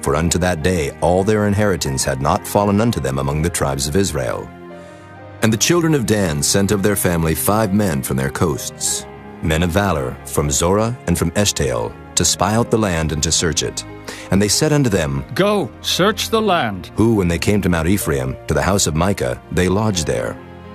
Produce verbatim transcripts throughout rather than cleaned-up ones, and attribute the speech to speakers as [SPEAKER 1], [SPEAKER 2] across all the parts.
[SPEAKER 1] for unto that day all their inheritance had not fallen unto them among the tribes of Israel. And the children of Dan sent of their family five men from their coasts, men of valor, from Zorah and from Eshtaol, to spy out the land and to search it. And they said unto them,
[SPEAKER 2] Go, search the land.
[SPEAKER 1] Who, when they came to Mount Ephraim, to the house of Micah, they lodged there.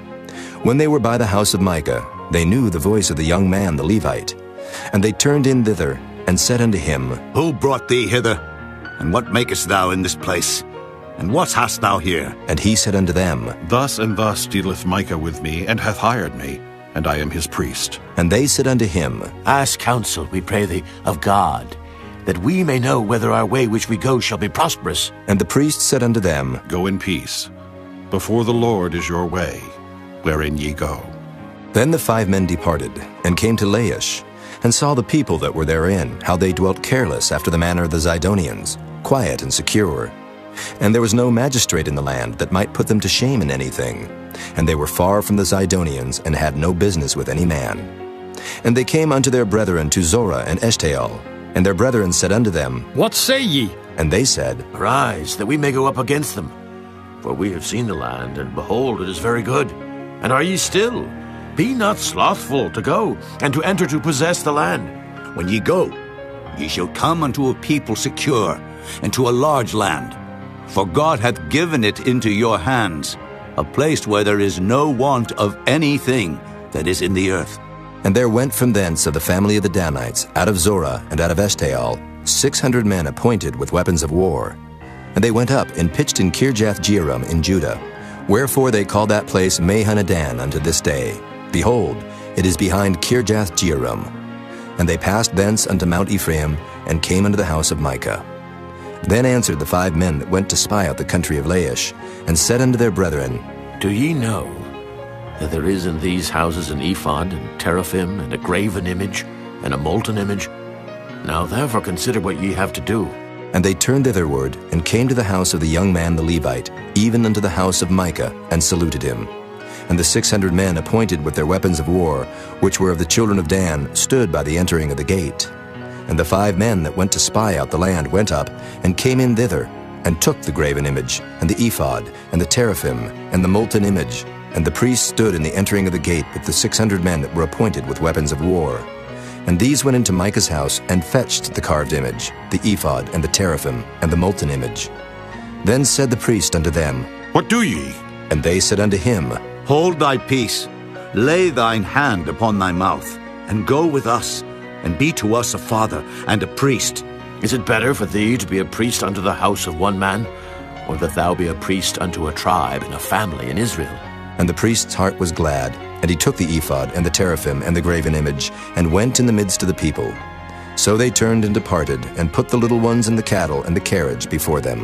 [SPEAKER 1] When they were by the house of Micah, they knew the voice of the young man the Levite. And they turned in thither, and said unto him,
[SPEAKER 3] Who brought thee hither? And what makest thou in this place? And what hast thou here?
[SPEAKER 1] And he said unto them,
[SPEAKER 4] Thus and thus dealeth Micah with me, and hath hired me, and I am his priest.
[SPEAKER 1] And they said unto him,
[SPEAKER 5] Ask counsel, we pray thee, of God, that we may know whether our way which we go shall be prosperous.
[SPEAKER 1] And the priest said unto them,
[SPEAKER 4] Go in peace. Before the Lord is your way, wherein ye go.
[SPEAKER 1] Then the five men departed, and came to Laish, and saw the people that were therein, how they dwelt careless after the manner of the Zidonians, quiet and secure. And there was no magistrate in the land that might put them to shame in anything. And they were far from the Zidonians, and had no business with any man. And they came unto their brethren to Zorah and Eshtaol. And their brethren said unto them,
[SPEAKER 2] What say ye?
[SPEAKER 1] And they said,
[SPEAKER 5] Arise, that we may go up against them. For we have seen the land, and behold, it is very good. And are ye still? Be not slothful to go, and to enter to possess the land.
[SPEAKER 3] When ye go, ye shall come unto a people secure, and to a large land. For God hath given it into your hands, a place where there is no want of anything that is in the earth.
[SPEAKER 1] And there went from thence of the family of the Danites, out of Zorah and out of Eshtaol, six hundred men appointed with weapons of war. And they went up and pitched in Kirjath-jearim in Judah. Wherefore they call that place Mahaneh-dan unto this day. Behold, it is behind Kirjath-jearim. And they passed thence unto Mount Ephraim, and came unto the house of Micah. Then answered the five men that went to spy out the country of Laish, and said unto their brethren,
[SPEAKER 5] Do ye know that there is in these houses an ephod, and teraphim, and a graven image, and a molten image? Now therefore consider what ye have to do.
[SPEAKER 1] And they turned thitherward, and came to the house of the young man the Levite, even unto the house of Micah, and saluted him. And the six hundred men appointed with their weapons of war, which were of the children of Dan, stood by the entering of the gate. And the five men that went to spy out the land went up, and came in thither, and took the graven image, and the ephod, and the teraphim, and the molten image. And the priests stood in the entering of the gate with the six hundred men that were appointed with weapons of war. And these went into Micah's house, and fetched the carved image, the ephod, and the teraphim, and the molten image. Then said the priest unto them,
[SPEAKER 4] What do ye?
[SPEAKER 1] And they said unto him,
[SPEAKER 3] Hold thy peace, lay thine hand upon thy mouth, and go with us, and be to us a father and a priest.
[SPEAKER 5] Is it better for thee to be a priest unto the house of one man, or that thou be a priest unto a tribe and a family in Israel?
[SPEAKER 1] And the priest's heart was glad, and he took the ephod, and the teraphim, and the graven image, and went in the midst of the people. So they turned and departed, and put the little ones and the cattle and the carriage before them.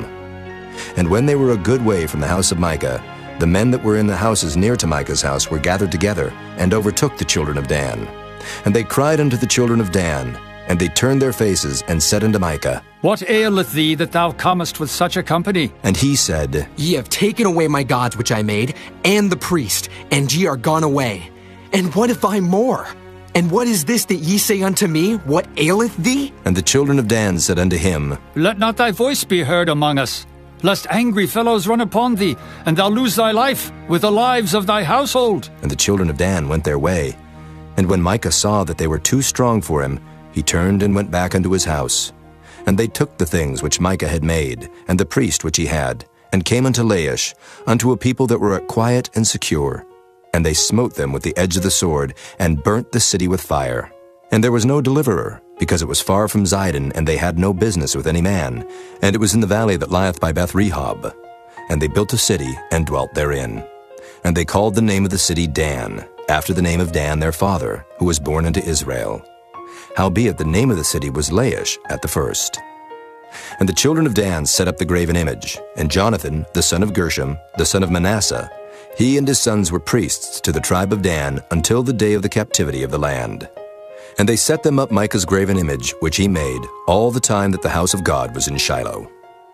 [SPEAKER 1] And when they were a good way from the house of Micah, the men that were in the houses near to Micah's house were gathered together, and overtook the children of Dan. And they cried unto the children of Dan, and they turned their faces, and said unto Micah,
[SPEAKER 2] What aileth thee that thou comest with such a company?
[SPEAKER 1] And he said,
[SPEAKER 6] Ye have taken away my gods which I made, and the priest, and ye are gone away. And what if I more? And what is this that ye say unto me? What aileth thee?
[SPEAKER 1] And the children of Dan said unto him,
[SPEAKER 2] Let not thy voice be heard among us, lest angry fellows run upon thee, and thou lose thy life with the lives of thy household.
[SPEAKER 1] And the children of Dan went their way. And when Micah saw that they were too strong for him, he turned and went back unto his house. And they took the things which Micah had made, and the priest which he had, and came unto Laish, unto a people that were quiet and secure. And they smote them with the edge of the sword, and burnt the city with fire. And there was no deliverer, because it was far from Zidon, and they had no business with any man. And it was in the valley that lieth by Beth-rehob. And they built a city, and dwelt therein. And they called the name of the city Dan, after the name of Dan their father, who was born unto Israel. Howbeit the name of the city was Laish at the first. And the children of Dan set up the graven image, and Jonathan, the son of Gershom, the son of Manasseh, he and his sons were priests to the tribe of Dan until the day of the captivity of the land. And they set them up Micah's graven image, which he made, all the time that the house of God was in Shiloh.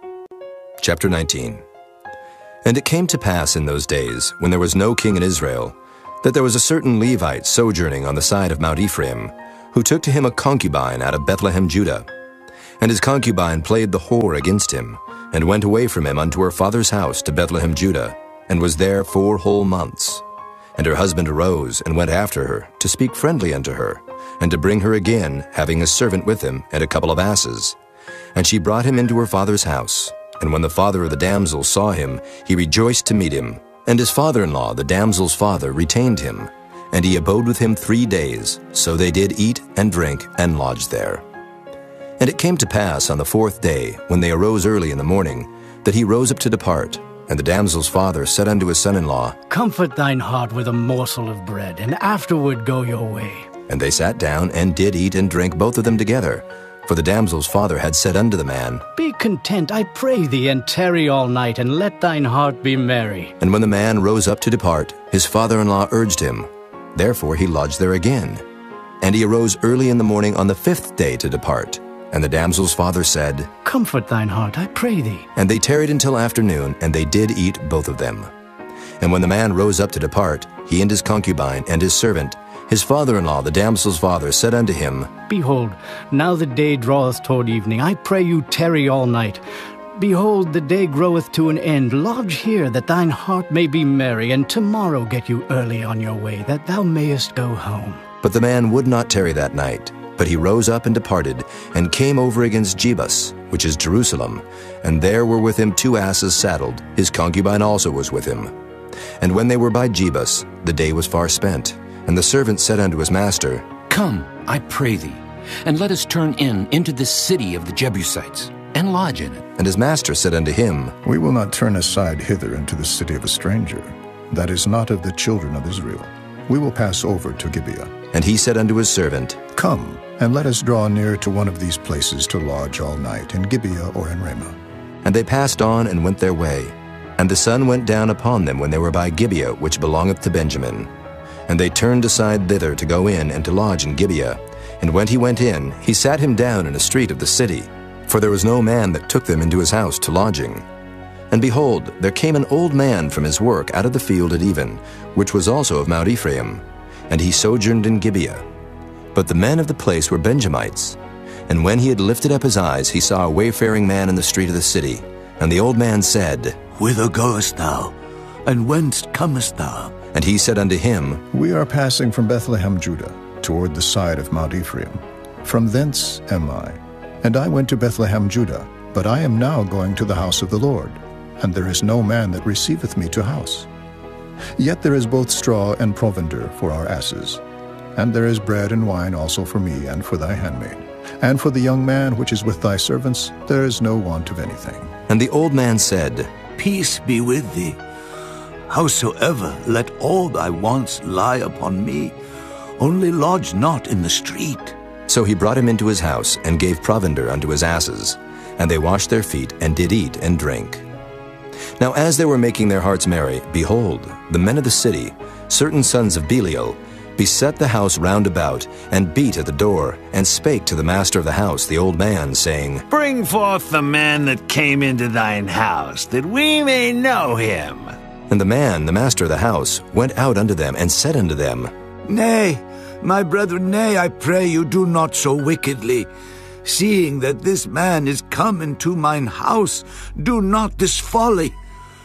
[SPEAKER 1] Chapter nineteen. And it came to pass in those days, when there was no king in Israel, that there was a certain Levite sojourning on the side of Mount Ephraim, who took to him a concubine out of Bethlehem, Judah. And his concubine played the whore against him, and went away from him unto her father's house to Bethlehem, Judah, and was there four whole months. And her husband arose, and went after her, to speak friendly unto her, and to bring her again, having a servant with him, and a couple of asses. And she brought him into her father's house. And when the father of the damsel saw him, he rejoiced to meet him. And his father-in-law, the damsel's father, retained him. And he abode with him three days. So they did eat and drink, and lodged there. And it came to pass on the fourth day, when they arose early in the morning, that he rose up to depart. And the damsel's father said unto his son-in-law,
[SPEAKER 7] Comfort thine heart with a morsel of bread, and afterward go your way.
[SPEAKER 1] And they sat down, and did eat and drink both of them together. For the damsel's father had said unto the man,
[SPEAKER 7] Be content, I pray thee, and tarry all night, and let thine heart be merry.
[SPEAKER 1] And when the man rose up to depart, his father-in-law urged him. Therefore he lodged there again. And he arose early in the morning on the fifth day to depart. And the damsel's father said,
[SPEAKER 7] Comfort thine heart, I pray thee.
[SPEAKER 1] And they tarried until afternoon, and they did eat both of them. And when the man rose up to depart, he and his concubine and his servant, his father-in-law, the damsel's father, said unto him,
[SPEAKER 7] Behold, now the day draweth toward evening. I pray you tarry all night. Behold, the day groweth to an end. Lodge here, that thine heart may be merry, and tomorrow get you early on your way, that thou mayest go home.
[SPEAKER 1] But the man would not tarry that night. But he rose up and departed, and came over against Jebus, which is Jerusalem. And there were with him two asses saddled. His concubine also was with him. And when they were by Jebus, the day was far spent. And the servant said unto his master,
[SPEAKER 8] Come, I pray thee, and let us turn in into this city of the Jebusites, and lodge in it.
[SPEAKER 1] And his master said unto him,
[SPEAKER 9] We will not turn aside hither into the city of a stranger, that is not of the children of Israel. We will pass over to Gibeah.
[SPEAKER 1] And he said unto his servant,
[SPEAKER 9] Come, and let us draw near to one of these places to lodge all night, in Gibeah or in Ramah.
[SPEAKER 1] And they passed on and went their way. And the sun went down upon them when they were by Gibeah, which belongeth to Benjamin. And they turned aside thither to go in and to lodge in Gibeah. And when he went in, he sat him down in a street of the city, for there was no man that took them into his house to lodging. And behold, there came an old man from his work out of the field at even, which was also of Mount Ephraim, and he sojourned in Gibeah. But the men of the place were Benjamites. And when he had lifted up his eyes, he saw a wayfaring man in the street of the city. And the old man said,
[SPEAKER 3] Whither goest thou? And whence comest thou?
[SPEAKER 1] And he said unto him,
[SPEAKER 9] We are passing from Bethlehem, Judah, toward the side of Mount Ephraim. From thence am I. And I went to Bethlehem, Judah, but I am now going to the house of the Lord, and there is no man that receiveth me to house. Yet there is both straw and provender for our asses. And there is bread and wine also for me and for thy handmaid. And for the young man which is with thy servants, there is no want of anything.
[SPEAKER 1] And the old man said,
[SPEAKER 3] Peace be with thee. Howsoever, let all thy wants lie upon me. Only lodge not in the street.
[SPEAKER 1] So he brought him into his house, and gave provender unto his asses. And they washed their feet, and did eat and drink. Now as they were making their hearts merry, behold, the men of the city, certain sons of Belial, beset the house round about, and beat at the door, and spake to the master of the house, the old man, saying,
[SPEAKER 10] Bring forth the man that came into thine house, that we may know him.
[SPEAKER 1] And the man, the master of the house, went out unto them, and said unto them,
[SPEAKER 3] Nay, my brethren, nay, I pray you, do not so wickedly. Seeing that this man is come into mine house, do not this folly.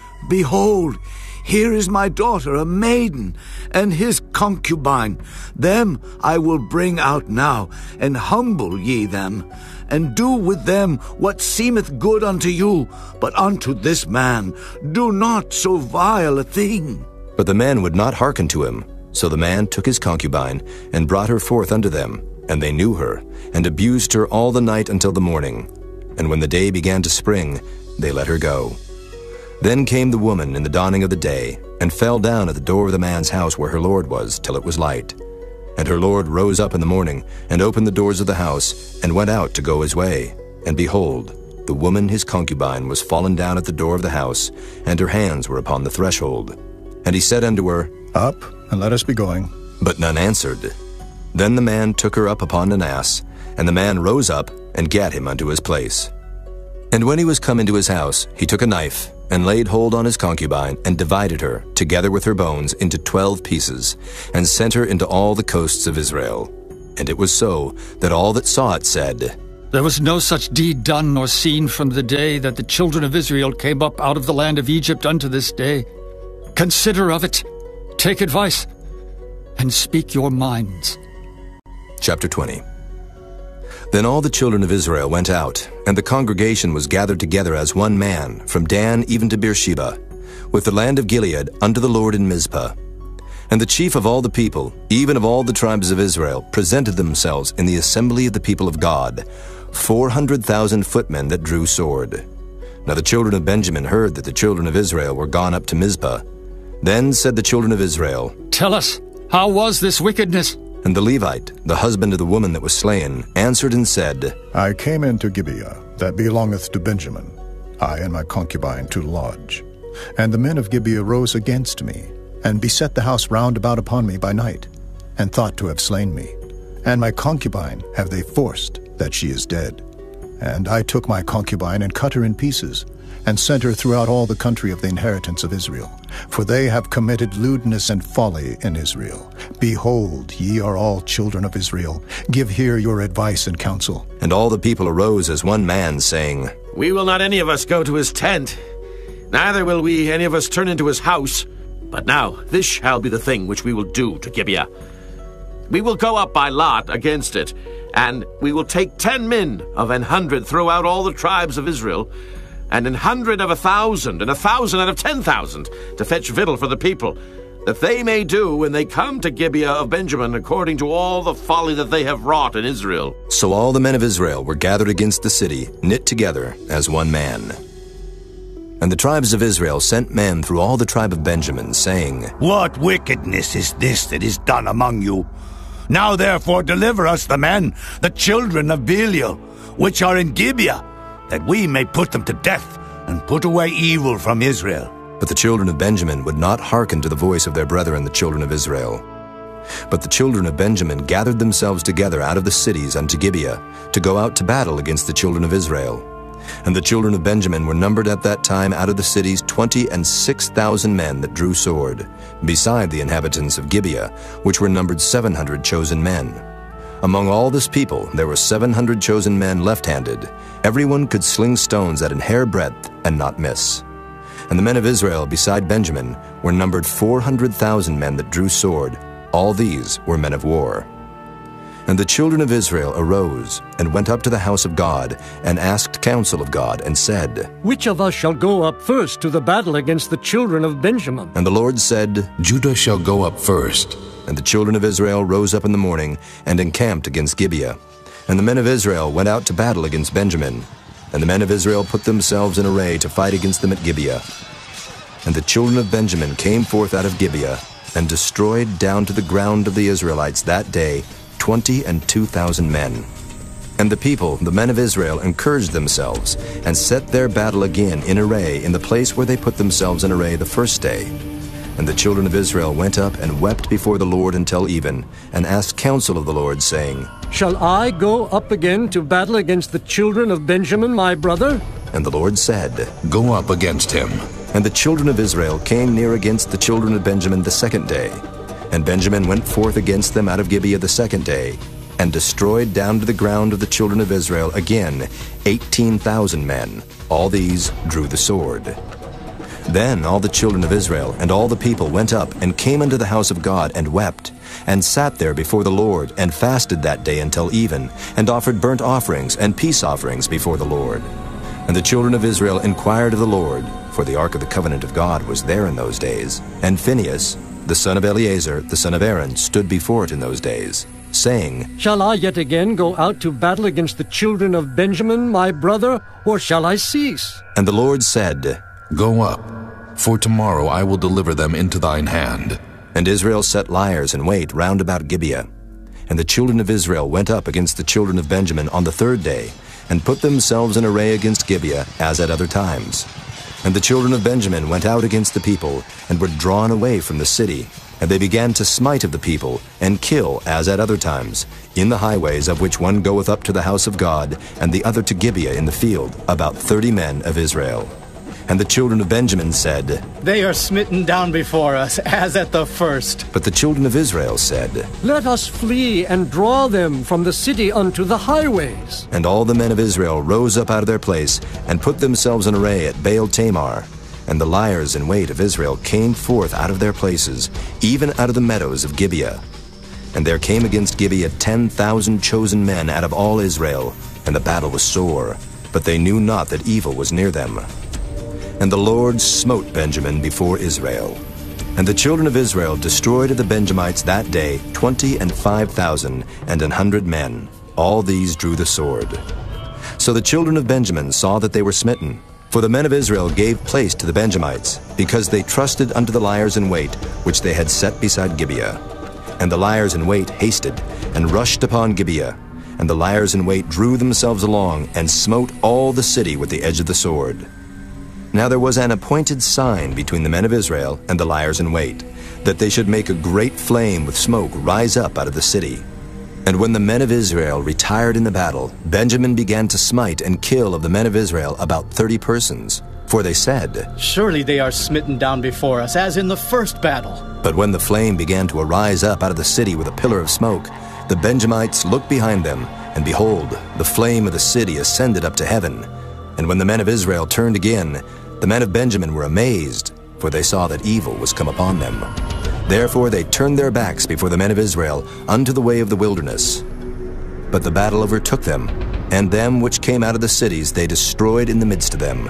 [SPEAKER 3] Behold, here is my daughter, a maiden, and his concubine. Them I will bring out now, and humble ye them, and do with them what seemeth good unto you. But unto this man do not so vile a thing.
[SPEAKER 1] But the man would not hearken to him. So the man took his concubine, and brought her forth unto them. And they knew her, and abused her all the night until the morning. And when the day began to spring, they let her go. Then came the woman in the dawning of the day, and fell down at the door of the man's house where her lord was, till it was light. And her lord rose up in the morning, and opened the doors of the house, and went out to go his way. And behold, the woman his concubine was fallen down at the door of the house, and her hands were upon the threshold. And he said unto her,
[SPEAKER 9] Up, and let us be going.
[SPEAKER 1] But none answered. Then the man took her up upon an ass, and the man rose up, and gat him unto his place. And when he was come into his house, he took a knife, and laid hold on his concubine, and divided her, together with her bones, into twelve pieces, and sent her into all the coasts of Israel. And it was so, that all that saw it said,
[SPEAKER 2] There was no such deed done nor seen from the day that the children of Israel came up out of the land of Egypt unto this day. Consider of it, take advice, and speak your minds.
[SPEAKER 1] Chapter twenty. Then all the children of Israel went out, and the congregation was gathered together as one man, from Dan even to Beersheba, with the land of Gilead unto the Lord in Mizpah. And the chief of all the people, even of all the tribes of Israel, presented themselves in the assembly of the people of God, four hundred thousand footmen that drew sword. Now the children of Benjamin heard that the children of Israel were gone up to Mizpah. Then said the children of Israel,
[SPEAKER 2] Tell us, how was this wickedness?
[SPEAKER 1] And the Levite, the husband of the woman that was slain, answered and said,
[SPEAKER 9] I came into Gibeah, that belongeth to Benjamin, I and my concubine to lodge. And the men of Gibeah rose against me, and beset the house round about upon me by night, and thought to have slain me. And my concubine have they forced, that she is dead. And I took my concubine and cut her in pieces, and sent her throughout all the country of the inheritance of Israel. For they have committed lewdness and folly in Israel. Behold, ye are all children of Israel. Give here your advice and counsel.
[SPEAKER 1] And all the people arose as one man, saying,
[SPEAKER 5] We will not any of us go to his tent, neither will we any of us turn into his house. But now this shall be the thing which we will do to Gibeah. We will go up by lot against it, and we will take ten men of an hundred throughout all the tribes of Israel, and an hundred of a thousand, and a thousand out of ten thousand, to fetch victual for the people, that they may do when they come to Gibeah of Benjamin according to all the folly that they have wrought in Israel.
[SPEAKER 1] So all the men of Israel were gathered against the city, knit together as one man. And the tribes of Israel sent men through all the tribe of Benjamin, saying,
[SPEAKER 10] What wickedness is this that is done among you? Now therefore deliver us the men, the children of Belial, which are in Gibeah, that we may put them to death, and put away evil from Israel.
[SPEAKER 1] But the children of Benjamin would not hearken to the voice of their brethren the children of Israel. But the children of Benjamin gathered themselves together out of the cities unto Gibeah, to go out to battle against the children of Israel. And the children of Benjamin were numbered at that time out of the cities twenty and six thousand men that drew sword, beside the inhabitants of Gibeah, which were numbered seven hundred chosen men. Among all this people there were seven hundred chosen men left-handed. Every one could sling stones at an hair breadth and not miss. And the men of Israel beside Benjamin were numbered four hundred thousand men that drew sword. All these were men of war. And the children of Israel arose and went up to the house of God, and asked counsel of God, and said,
[SPEAKER 11] Which of us shall go up first to the battle against the children of Benjamin?
[SPEAKER 1] And the Lord said,
[SPEAKER 12] Judah shall go up first.
[SPEAKER 1] And the children of Israel rose up in the morning, and encamped against Gibeah. And the men of Israel went out to battle against Benjamin. And the men of Israel put themselves in array to fight against them at Gibeah. And the children of Benjamin came forth out of Gibeah, and destroyed down to the ground of the Israelites that day twenty and two thousand men. And the people, the men of Israel, encouraged themselves, and set their battle again in array in the place where they put themselves in array the first day. And the children of Israel went up and wept before the Lord until even, and asked counsel of the Lord, saying,
[SPEAKER 11] Shall I go up again to battle against the children of Benjamin my brother?
[SPEAKER 1] And the Lord said,
[SPEAKER 12] Go up against him.
[SPEAKER 1] And the children of Israel came near against the children of Benjamin the second day. And Benjamin went forth against them out of Gibeah the second day, and destroyed down to the ground of the children of Israel again eighteen thousand men. All these drew the sword. Then all the children of Israel and all the people went up and came unto the house of God, and wept, and sat there before the Lord, and fasted that day until even, and offered burnt offerings and peace offerings before the Lord. And the children of Israel inquired of the Lord, for the ark of the covenant of God was there in those days, and Phinehas, the son of Eleazar, the son of Aaron, stood before it in those days, saying,
[SPEAKER 11] Shall I yet again go out to battle against the children of Benjamin my brother, or shall I cease?
[SPEAKER 1] And the Lord said,
[SPEAKER 12] Go up, for tomorrow I will deliver them into thine hand.
[SPEAKER 1] And Israel set liers in wait round about Gibeah. And the children of Israel went up against the children of Benjamin on the third day, and put themselves in array against Gibeah, as at other times. And the children of Benjamin went out against the people, and were drawn away from the city. And they began to smite of the people, and kill, as at other times, in the highways, of which one goeth up to the house of God, and the other to Gibeah in the field, about thirty men of Israel. And the children of Benjamin said,
[SPEAKER 7] They are smitten down before us, as at the first.
[SPEAKER 1] But the children of Israel said,
[SPEAKER 11] Let us flee and draw them from the city unto the highways.
[SPEAKER 1] And all the men of Israel rose up out of their place, and put themselves in array at Baal Tamar. And the liers in wait of Israel came forth out of their places, even out of the meadows of Gibeah. And there came against Gibeah ten thousand chosen men out of all Israel, and the battle was sore, but they knew not that evil was near them. And the Lord smote Benjamin before Israel. And the children of Israel destroyed of the Benjamites that day twenty and five thousand and an hundred men. All these drew the sword. So the children of Benjamin saw that they were smitten. For the men of Israel gave place to the Benjamites, because they trusted unto the liers in wait, which they had set beside Gibeah. And the liers in wait hasted, and rushed upon Gibeah. And the liers in wait drew themselves along, and smote all the city with the edge of the sword. Now there was an appointed sign between the men of Israel and the liers in wait, that they should make a great flame with smoke rise up out of the city. And when the men of Israel retired in the battle, Benjamin began to smite and kill of the men of Israel about thirty persons. For they said,
[SPEAKER 7] Surely they are smitten down before us, as in the first battle.
[SPEAKER 1] But when the flame began to arise up out of the city with a pillar of smoke, the Benjamites looked behind them, and behold, the flame of the city ascended up to heaven. And when the men of Israel turned again, the men of Benjamin were amazed, for they saw that evil was come upon them. Therefore they turned their backs before the men of Israel unto the way of the wilderness. But the battle overtook them, and them which came out of the cities they destroyed in the midst of them.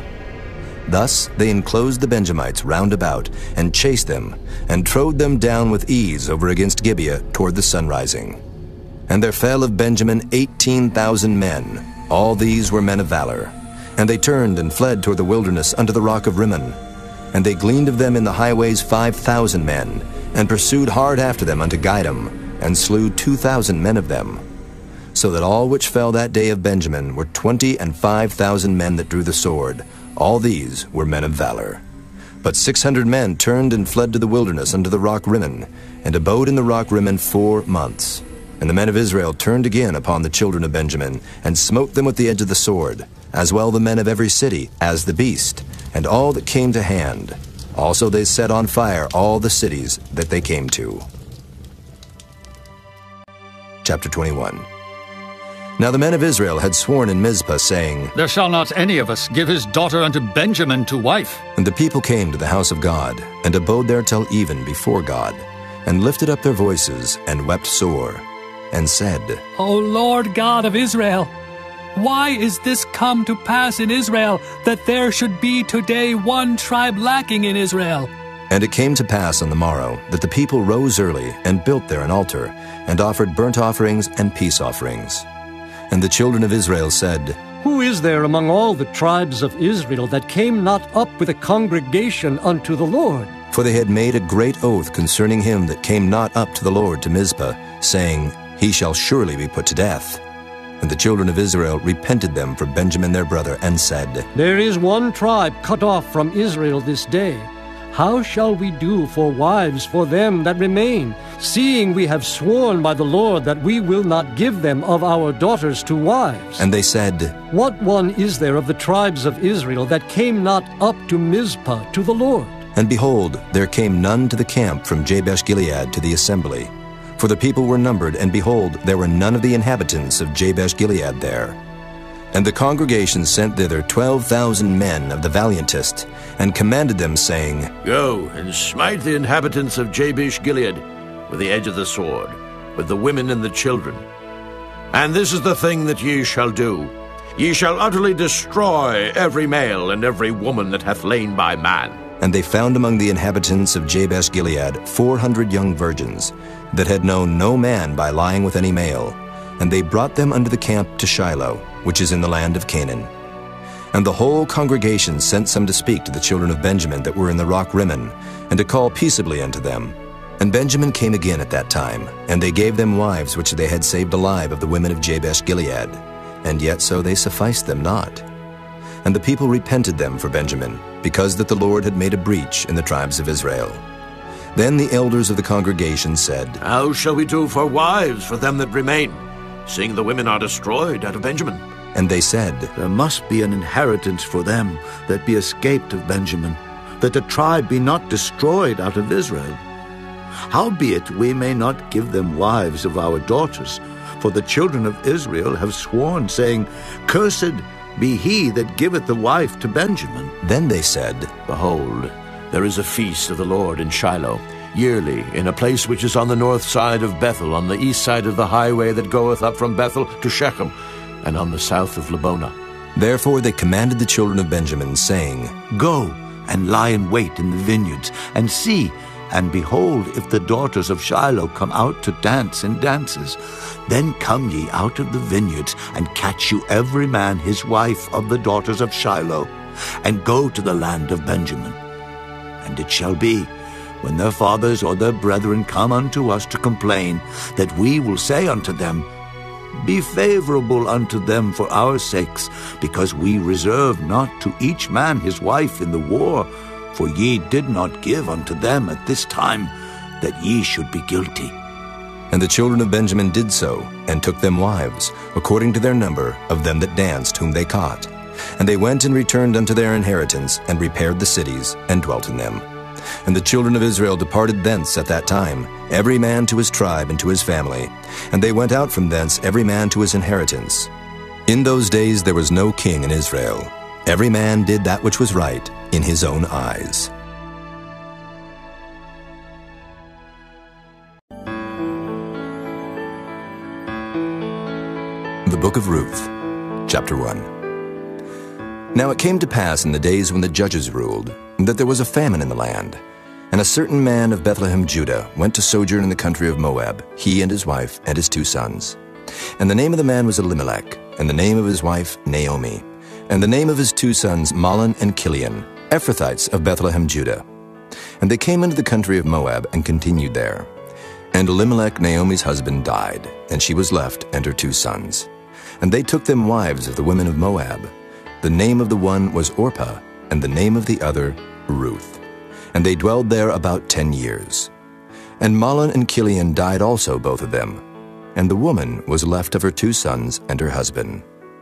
[SPEAKER 1] Thus they enclosed the Benjamites round about, and chased them, and trode them down with ease over against Gibeah toward the sunrising. And there fell of Benjamin eighteen thousand men. All these were men of valor. And they turned and fled toward the wilderness unto the rock of Rimmon. And they gleaned of them in the highways five thousand men, and pursued hard after them unto Gidom, and slew two thousand men of them. So that all which fell that day of Benjamin were twenty and five thousand men that drew the sword. All these were men of valor. But six hundred men turned and fled to the wilderness unto the rock Rimmon, and abode in the rock Rimmon four months. And the men of Israel turned again upon the children of Benjamin, and smote them with the edge of the sword, as well the men of every city as the beast, and all that came to hand. Also they set on fire all the cities that they came to. Chapter twenty-one. Now the men of Israel had sworn in Mizpah, saying,
[SPEAKER 2] There shall not any of us give his daughter unto Benjamin to wife.
[SPEAKER 1] And the people came to the house of God, and abode there till even before God, and lifted up their voices, and wept sore, and said,
[SPEAKER 13] O Lord God of Israel, why is this come to pass in Israel, that there should be today one tribe lacking in Israel?
[SPEAKER 1] And it came to pass on the morrow, that the people rose early, and built there an altar, and offered burnt offerings and peace offerings. And the children of Israel said,
[SPEAKER 11] Who is there among all the tribes of Israel that came not up with a congregation unto the Lord?
[SPEAKER 1] For they had made a great oath concerning him that came not up to the Lord to Mizpah, saying, He shall surely be put to death. And the children of Israel repented them for Benjamin their brother, and said,
[SPEAKER 11] There is one tribe cut off from Israel this day. How shall we do for wives for them that remain, seeing we have sworn by the Lord that we will not give them of our daughters to wives?
[SPEAKER 1] And they said,
[SPEAKER 11] What one is there of the tribes of Israel that came not up to Mizpah to the Lord?
[SPEAKER 1] And behold, there came none to the camp from Jabesh-Gilead to the assembly. For the people were numbered, and behold, there were none of the inhabitants of Jabesh-Gilead there. And the congregation sent thither twelve thousand men of the valiantest, and commanded them, saying,
[SPEAKER 5] Go and smite the inhabitants of Jabesh-Gilead with the edge of the sword, with the women and the children. And this is the thing that ye shall do. Ye shall utterly destroy every male and every woman that hath lain by man.
[SPEAKER 1] And they found among the inhabitants of Jabesh-Gilead four hundred young virgins, that had known no man by lying with any male. And they brought them unto the camp to Shiloh, which is in the land of Canaan. And the whole congregation sent some to speak to the children of Benjamin that were in the rock Rimmon, and to call peaceably unto them. And Benjamin came again at that time, and they gave them wives which they had saved alive of the women of Jabesh-Gilead, and yet so they sufficed them not. And the people repented them for Benjamin, because that the Lord had made a breach in the tribes of Israel. Then the elders of the congregation said,
[SPEAKER 5] How shall we do for wives for them that remain, seeing the women are destroyed out of Benjamin?
[SPEAKER 1] And they said,
[SPEAKER 10] There must be an inheritance for them that be escaped of Benjamin, that the tribe be not destroyed out of Israel. Howbeit we may not give them wives of our daughters, for the children of Israel have sworn, saying, Cursed be he that giveth the wife to Benjamin.
[SPEAKER 1] Then they said,
[SPEAKER 5] Behold, there is a feast of the Lord in Shiloh, yearly, in a place which is on the north side of Bethel, on the east side of the highway that goeth up from Bethel to Shechem, and on the south of Lebonah.
[SPEAKER 1] Therefore they commanded the children of Benjamin, saying,
[SPEAKER 10] Go and lie in wait in the vineyards, and see, and behold, if the daughters of Shiloh come out to dance in dances, then come ye out of the vineyards, and catch you every man his wife of the daughters of Shiloh, and go to the land of Benjamin. And it shall be, when their fathers or their brethren come unto us to complain, that we will say unto them, Be favorable unto them for our sakes, because we reserve not to each man his wife in the war, for ye did not give unto them at this time, that ye should be guilty.
[SPEAKER 1] And the children of Benjamin did so, and took them wives, according to their number of them that danced whom they caught. And they went and returned unto their inheritance, and repaired the cities, and dwelt in them. And the children of Israel departed thence at that time, every man to his tribe and to his family. And they went out from thence every man to his inheritance. In those days there was no king in Israel. Every man did that which was right in his own eyes. The Book of Ruth, Chapter one. Now it came to pass in the days when the judges ruled, that there was a famine in the land. And a certain man of Bethlehem, Judah, went to sojourn in the country of Moab, he and his wife and his two sons. And the name of the man was Elimelech, and the name of his wife Naomi, and the name of his two sons Mahlon and Chilion, Ephrathites of Bethlehem, Judah. And they came into the country of Moab and continued there. And Elimelech, Naomi's husband, died, and she was left and her two sons. And they took them wives of the women of Moab. The name of the one was Orpah, and the name of the other Ruth. And they dwelled there about ten years. And Mahlon and Chilion died also, both of them. And the woman was left of her two sons and her husband.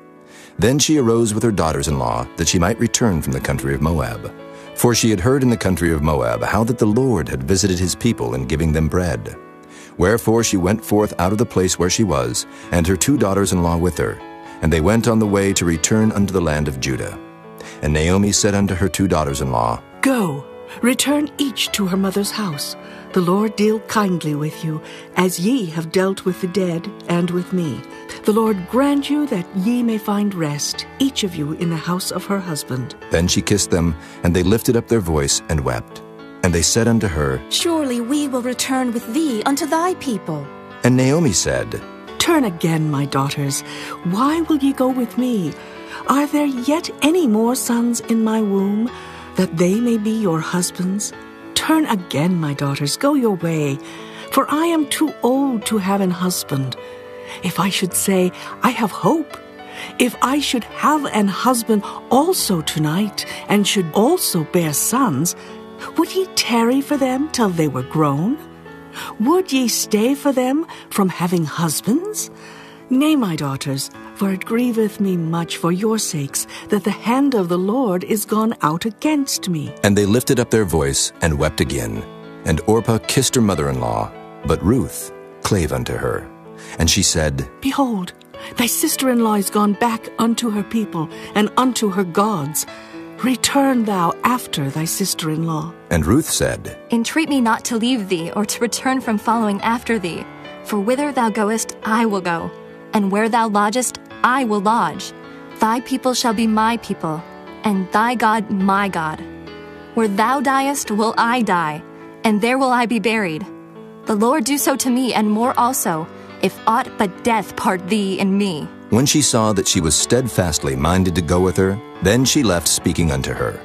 [SPEAKER 1] Then she arose with her daughters-in-law, that she might return from the country of Moab. For she had heard in the country of Moab how that the Lord had visited his people in giving them bread. Wherefore she went forth out of the place where she was, and her two daughters-in-law with her. And they went on the way to return unto the land of Judah. And Naomi said unto her two daughters-in-law,
[SPEAKER 14] Go, return each to her mother's house. The Lord deal kindly with you, as ye have dealt with the dead and with me. The Lord grant you that ye may find rest, each of you in the house of her husband.
[SPEAKER 1] Then she kissed them, and they lifted up their voice and wept. And they said unto her,
[SPEAKER 15] Surely we will return with thee unto thy people.
[SPEAKER 1] And Naomi said,
[SPEAKER 14] Turn again, my daughters. Why will ye go with me? Are there yet any more sons in my womb, that they may be your husbands? Turn again, my daughters, go your way, for I am too old to have an husband. If I should say, I have hope, if I should have an husband also tonight, and should also bear sons, would ye tarry for them till they were grown? Would ye stay for them from having husbands? Nay, my daughters, for it grieveth me much for your sakes, that the hand of the Lord is gone out against me.
[SPEAKER 1] And they lifted up their voice and wept again. And Orpah kissed her mother-in-law, but Ruth clave unto her. And she said,
[SPEAKER 14] Behold, thy sister-in-law is gone back unto her people, and unto her gods. Return thou after thy sister-in-law.
[SPEAKER 1] And Ruth said,
[SPEAKER 15] Entreat me not to leave thee, or to return from following after thee. For whither thou goest, I will go, and where thou lodgest, I will lodge. Thy people shall be my people, and thy God my God. Where thou diest will I die, and there will I be buried. The Lord do so to me, and more also, if aught but death part thee and me.
[SPEAKER 1] When she saw that she was steadfastly minded to go with her, then she left speaking unto her.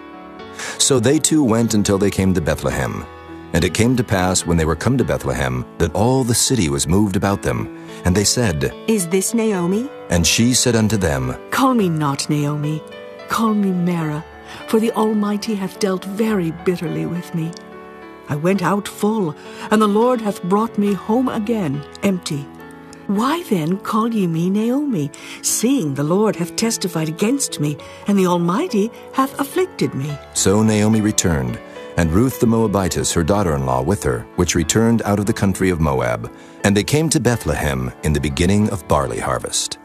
[SPEAKER 1] So they two went until they came to Bethlehem. And it came to pass, when they were come to Bethlehem, that all the city was moved about them. And they said,
[SPEAKER 14] Is this Naomi?
[SPEAKER 1] And she said unto them,
[SPEAKER 14] Call me not Naomi, call me Mara, for the Almighty hath dealt very bitterly with me. I went out full, and the Lord hath brought me home again empty. Why then call ye me Naomi, seeing the Lord hath testified against me, and the Almighty hath afflicted me?
[SPEAKER 1] So Naomi returned, and Ruth the Moabitess her daughter-in-law with her, which returned out of the country of Moab. And they came to Bethlehem in the beginning of barley harvest.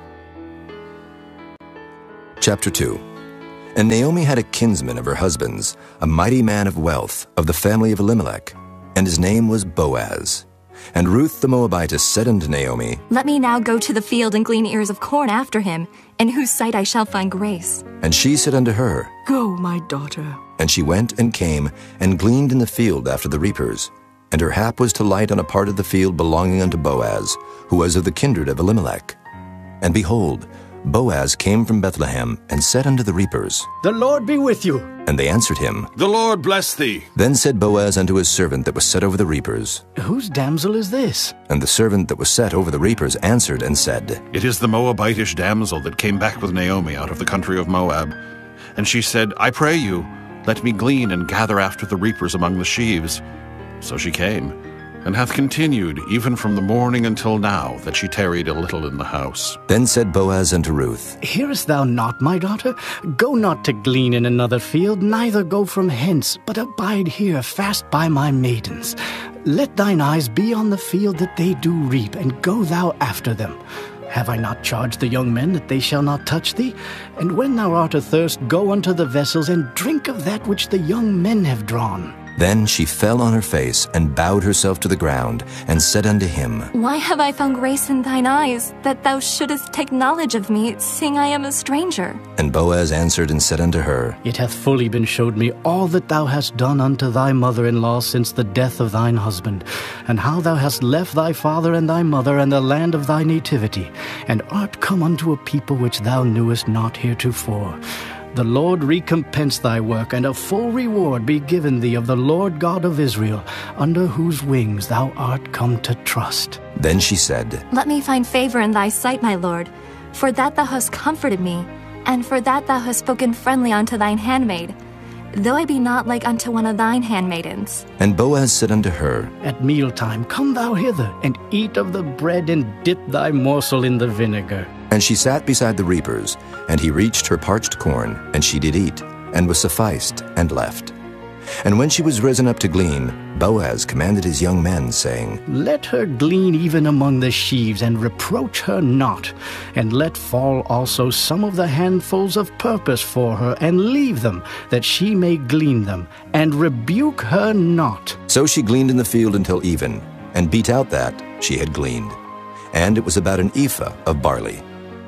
[SPEAKER 1] Chapter two. And Naomi had a kinsman of her husband's, a mighty man of wealth, of the family of Elimelech, and his name was Boaz. And Ruth the Moabitess said unto Naomi,
[SPEAKER 15] Let me now go to the field and glean ears of corn after him, in whose sight I shall find grace.
[SPEAKER 1] And she said unto her,
[SPEAKER 14] Go, my daughter.
[SPEAKER 1] And she went and came, and gleaned in the field after the reapers. And her hap was to light on a part of the field belonging unto Boaz, who was of the kindred of Elimelech. And behold, Boaz came from Bethlehem, and said unto the reapers,
[SPEAKER 7] The Lord be with you.
[SPEAKER 1] And they answered him,
[SPEAKER 4] The Lord bless thee.
[SPEAKER 1] Then said Boaz unto his servant that was set over the reapers,
[SPEAKER 7] Whose damsel is this?
[SPEAKER 1] And the servant that was set over the reapers answered and said,
[SPEAKER 4] It is the Moabitish damsel that came back with Naomi out of the country of Moab. And she said, I pray you, let me glean and gather after the reapers among the sheaves. So she came, and hath continued even from the morning until now, that she tarried a little in the house.
[SPEAKER 1] Then said Boaz unto Ruth,
[SPEAKER 7] Hearest thou not, my daughter? Go not to glean in another field, neither go from hence, but abide here fast by my maidens. Let thine eyes be on the field that they do reap, and go thou after them. Have I not charged the young men that they shall not touch thee? And when thou art athirst, go unto the vessels, and drink of that which the young men have drawn.
[SPEAKER 1] Then she fell on her face, and bowed herself to the ground, and said unto him,
[SPEAKER 15] Why have I found grace in thine eyes, that thou shouldest take knowledge of me, seeing I am a stranger?
[SPEAKER 1] And Boaz answered and said unto her,
[SPEAKER 7] It hath fully been showed me all that thou hast done unto thy mother-in-law since the death of thine husband, and how thou hast left thy father and thy mother and the land of thy nativity, and art come unto a people which thou knewest not heretofore. The Lord recompense thy work, and a full reward be given thee of the Lord God of Israel, under whose wings thou art come to trust.
[SPEAKER 1] Then she said,
[SPEAKER 15] Let me find favor in thy sight, my Lord, for that thou hast comforted me, and for that thou hast spoken friendly unto thine handmaid, though I be not like unto one of thine handmaidens.
[SPEAKER 1] And Boaz said unto her,
[SPEAKER 7] At mealtime come thou hither, and eat of the bread, and dip thy morsel in the vinegar.
[SPEAKER 1] And she sat beside the reapers, and he reached her parched corn, and she did eat, and was sufficed, and left. And when she was risen up to glean, Boaz commanded his young men, saying,
[SPEAKER 7] Let her glean even among the sheaves, and reproach her not. And let fall also some of the handfuls of purpose for her, and leave them, that she may glean them, and rebuke her not.
[SPEAKER 1] So she gleaned in the field until even, and beat out that she had gleaned. And it was about an ephah of barley.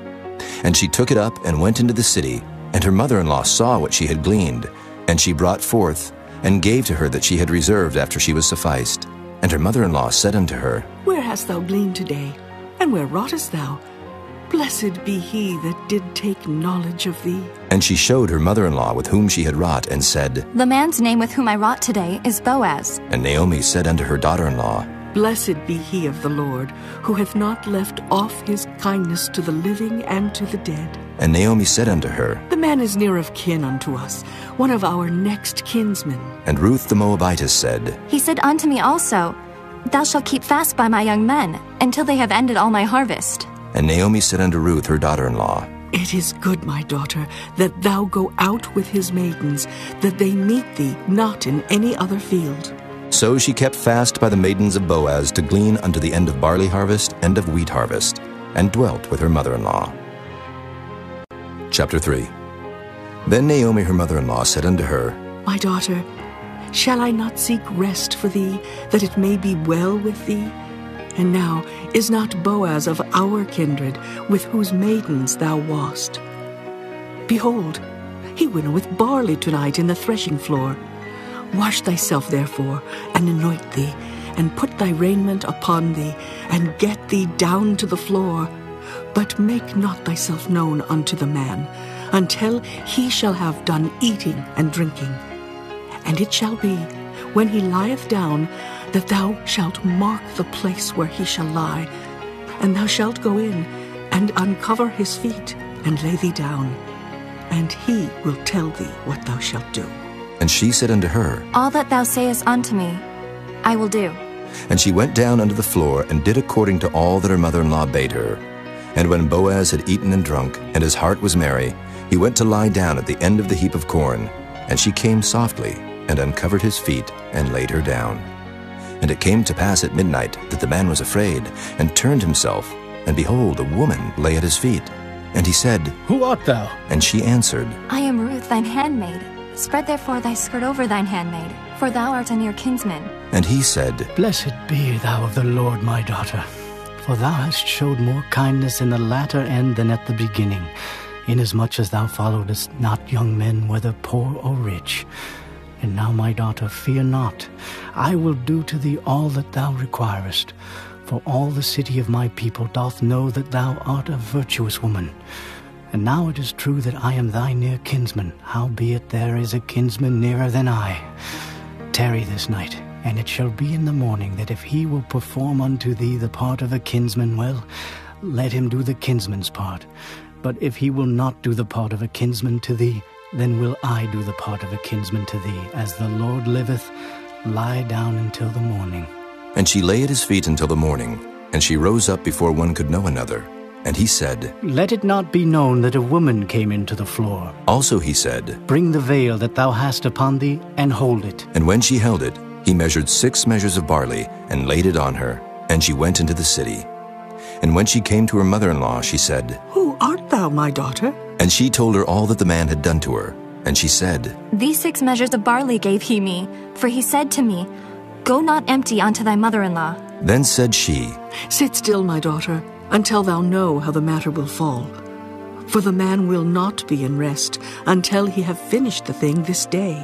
[SPEAKER 1] And she took it up and went into the city, and her mother-in-law saw what she had gleaned. And she brought forth, and gave to her that she had reserved after she was sufficed. And her mother-in-law said unto her,
[SPEAKER 14] Where hast thou gleaned today? And where wroughtest thou? Blessed be he that did take knowledge of thee.
[SPEAKER 1] And she showed her mother-in-law with whom she had wrought, and said,
[SPEAKER 15] The man's name with whom I wrought today is Boaz.
[SPEAKER 1] And Naomi said unto her daughter-in-law,
[SPEAKER 14] Blessed be he of the Lord, who hath not left off his kindness to the living and to the dead.
[SPEAKER 1] And Naomi said unto her,
[SPEAKER 14] The man is near of kin unto us, one of our next kinsmen.
[SPEAKER 1] And Ruth the Moabitess said,
[SPEAKER 15] He said unto me also, Thou shalt keep fast by my young men, until they have ended all my harvest.
[SPEAKER 1] And Naomi said unto Ruth her daughter-in-law,
[SPEAKER 14] It is good, my daughter, that thou go out with his maidens, that they meet thee not in any other field.
[SPEAKER 1] So she kept fast by the maidens of Boaz to glean unto the end of barley harvest and of wheat harvest, and dwelt with her mother-in-law. Chapter three. Then Naomi her mother-in-law said unto her,
[SPEAKER 14] My daughter, shall I not seek rest for thee, that it may be well with thee? And now is not Boaz of our kindred, with whose maidens thou wast? Behold, he winnoweth barley tonight in the threshing floor. Wash thyself therefore, and anoint thee, and put thy raiment upon thee, and get thee down to the floor. But make not thyself known unto the man, until he shall have done eating and drinking. And it shall be, when he lieth down, that thou shalt mark the place where he shall lie, and thou shalt go in, and uncover his feet, and lay thee down, and he will tell thee what thou shalt do.
[SPEAKER 1] And she said unto her,
[SPEAKER 15] All that thou sayest unto me, I will do.
[SPEAKER 1] And she went down unto the floor, and did according to all that her mother-in-law bade her. And when Boaz had eaten and drunk, and his heart was merry, he went to lie down at the end of the heap of corn. And she came softly, and uncovered his feet, and laid her down. And it came to pass at midnight, that the man was afraid, and turned himself, and behold, a woman lay at his feet. And he said,
[SPEAKER 7] Who art thou?
[SPEAKER 1] And she answered,
[SPEAKER 15] I am Ruth, thine handmaid. Spread therefore thy skirt over thine handmaid, for thou art a near kinsman.
[SPEAKER 1] And he said,
[SPEAKER 7] Blessed be thou of the Lord, my daughter, for thou hast showed more kindness in the latter end than at the beginning, inasmuch as thou followedst not young men, whether poor or rich. And now, my daughter, fear not. I will do to thee all that thou requirest. For all the city of my people doth know that thou art a virtuous woman. And now it is true that I am thy near kinsman, howbeit there is a kinsman nearer than I. Tarry this night, and it shall be in the morning that if he will perform unto thee the part of a kinsman, well, let him do the kinsman's part. But if he will not do the part of a kinsman to thee, then will I do the part of a kinsman to thee. As the Lord liveth, lie down until the morning.
[SPEAKER 1] And she lay at his feet until the morning, and she rose up before one could know another. And he said,
[SPEAKER 7] Let it not be known that a woman came into the floor.
[SPEAKER 1] Also he said,
[SPEAKER 7] Bring the veil that thou hast upon thee, and hold it.
[SPEAKER 1] And when she held it, he measured six measures of barley, and laid it on her, and she went into the city. And when she came to her mother-in-law, she said,
[SPEAKER 14] Who art thou, my daughter?
[SPEAKER 1] And she told her all that the man had done to her. And she said,
[SPEAKER 15] These six measures of barley gave he me, for he said to me, Go not empty unto thy mother-in-law.
[SPEAKER 1] Then said she,
[SPEAKER 14] Sit still, my daughter, until thou know how the matter will fall. For the man will not be in rest until he have finished the thing this day.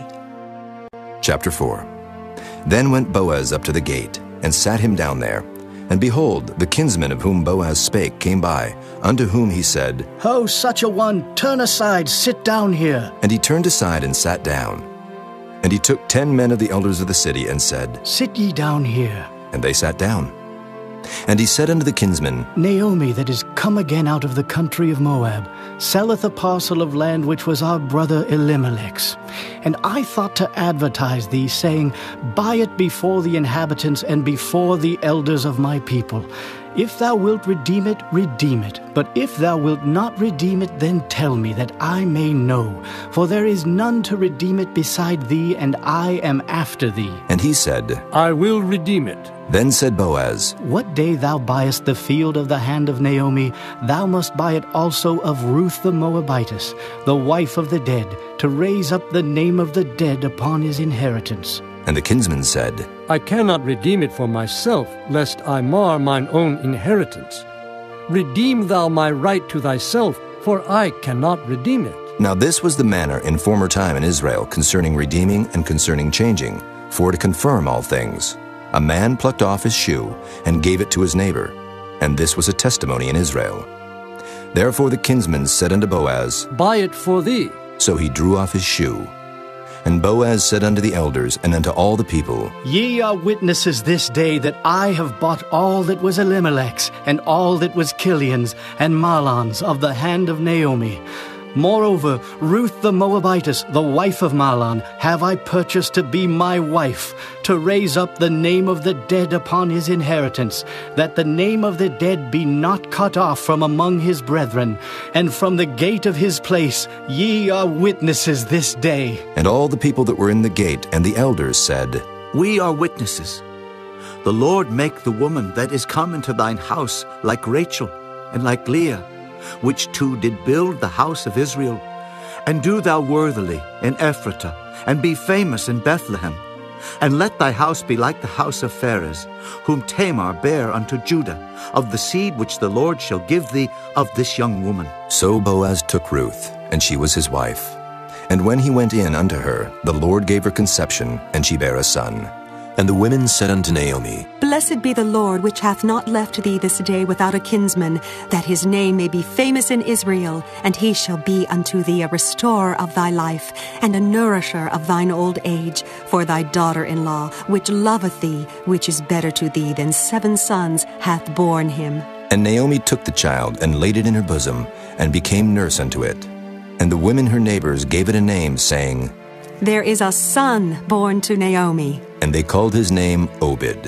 [SPEAKER 1] Chapter four. Then went Boaz up to the gate, and sat him down there. And behold, the kinsman of whom Boaz spake came by, unto whom he said,
[SPEAKER 7] Ho, such a one, turn aside, sit down here.
[SPEAKER 1] And he turned aside and sat down. And he took ten men of the elders of the city, and said,
[SPEAKER 7] Sit ye down here.
[SPEAKER 1] And they sat down. And he said unto the kinsman,
[SPEAKER 7] Naomi, that is come again out of the country of Moab, selleth a parcel of land which was our brother Elimelech's. And I thought to advertise thee, saying, Buy it before the inhabitants and before the elders of my people. If thou wilt redeem it, redeem it. But if thou wilt not redeem it, then tell me, that I may know. For there is none to redeem it beside thee, and I am after thee.
[SPEAKER 1] And he said,
[SPEAKER 11] I will redeem it.
[SPEAKER 1] Then said Boaz,
[SPEAKER 7] What day thou buyest the field of the hand of Naomi, thou must buy it also of Ruth the Moabitess, the wife of the dead, to raise up the name of the dead upon his inheritance.
[SPEAKER 1] And the kinsman said,
[SPEAKER 11] I cannot redeem it for myself, lest I mar mine own inheritance. Redeem thou my right to thyself, for I cannot redeem it.
[SPEAKER 1] Now this was the manner in former time in Israel concerning redeeming and concerning changing, for to confirm all things. A man plucked off his shoe and gave it to his neighbor, and this was a testimony in Israel. Therefore the kinsman said unto Boaz,
[SPEAKER 11] Buy it for thee.
[SPEAKER 1] So he drew off his shoe. And Boaz said unto the elders and unto all the people,
[SPEAKER 7] Ye are witnesses this day that I have bought all that was Elimelech's, and all that was Kilion's and Mahlon's of the hand of Naomi. Moreover, Ruth the Moabitess, the wife of Mahlon, have I purchased to be my wife, to raise up the name of the dead upon his inheritance, that the name of the dead be not cut off from among his brethren. And from the gate of his place ye are witnesses this day.
[SPEAKER 1] And all the people that were in the gate and the elders said,
[SPEAKER 3] We are witnesses. The Lord make the woman that is come into thine house like Rachel and like Leah, which two did build the house of Israel. And do thou worthily in Ephratah, and be famous in Bethlehem. And let thy house be like the house of Pharez, whom Tamar bare unto Judah, of the seed which the Lord shall give thee of this young woman.
[SPEAKER 1] So Boaz took Ruth, and she was his wife. And when he went in unto her, the Lord gave her conception, and she bare a son. And the women said unto Naomi,
[SPEAKER 16] Blessed be the Lord, which hath not left thee this day without a kinsman, that his name may be famous in Israel, and he shall be unto thee a restorer of thy life, and a nourisher of thine old age, for thy daughter-in-law, which loveth thee, which is better to thee than seven sons, hath borne him.
[SPEAKER 1] And Naomi took the child, and laid it in her bosom, and became nurse unto it. And the women her neighbors gave it a name, saying,
[SPEAKER 16] There is a son born to Naomi.
[SPEAKER 1] And they called his name Obed.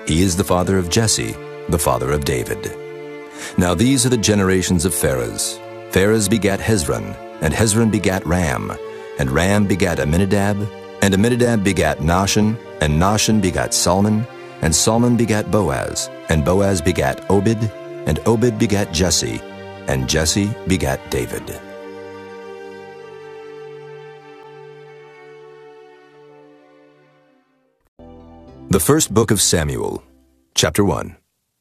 [SPEAKER 1] He is the father of Jesse, the father of David. Now these are the generations of Pharez. Pharez begat Hezron, and Hezron begat Ram, and Ram begat Amminadab, and Amminadab begat Nahshon, and Nahshon begat Salmon, and Salmon begat Boaz, and Boaz begat Obed, and Obed begat Jesse, and Jesse begat David. The first book of Samuel, chapter one.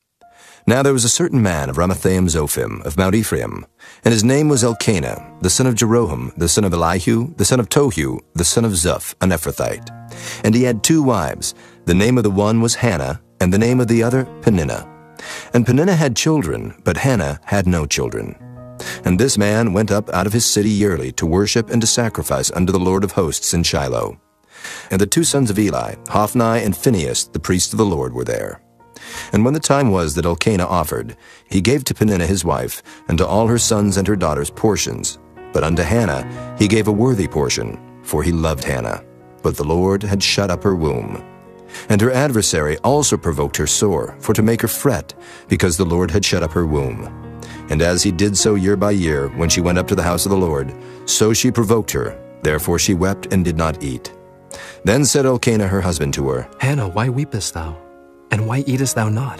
[SPEAKER 1] Now there was a certain man of Ramathaim Zophim, of Mount Ephraim, and his name was Elkanah, the son of Jeroham, the son of Elihu, the son of Tohu, the son of Zuph, an Ephrathite. And he had two wives. The name of the one was Hannah, and the name of the other Peninnah. And Peninnah had children, but Hannah had no children. And this man went up out of his city yearly to worship and to sacrifice unto the Lord of hosts in Shiloh. And the two sons of Eli, Hophni and Phinehas, the priests of the Lord, were there. And when the time was that Elkanah offered, he gave to Peninnah his wife, and to all her sons and her daughters portions. But unto Hannah he gave a worthy portion, for he loved Hannah. But the Lord had shut up her womb. And her adversary also provoked her sore, for to make her fret, because the Lord had shut up her womb. And as he did so year by year, when she went up to the house of the Lord, so she provoked her. Therefore she wept and did not eat. Then said Elkanah her husband to her,
[SPEAKER 6] Hannah, why weepest thou? And why eatest thou not?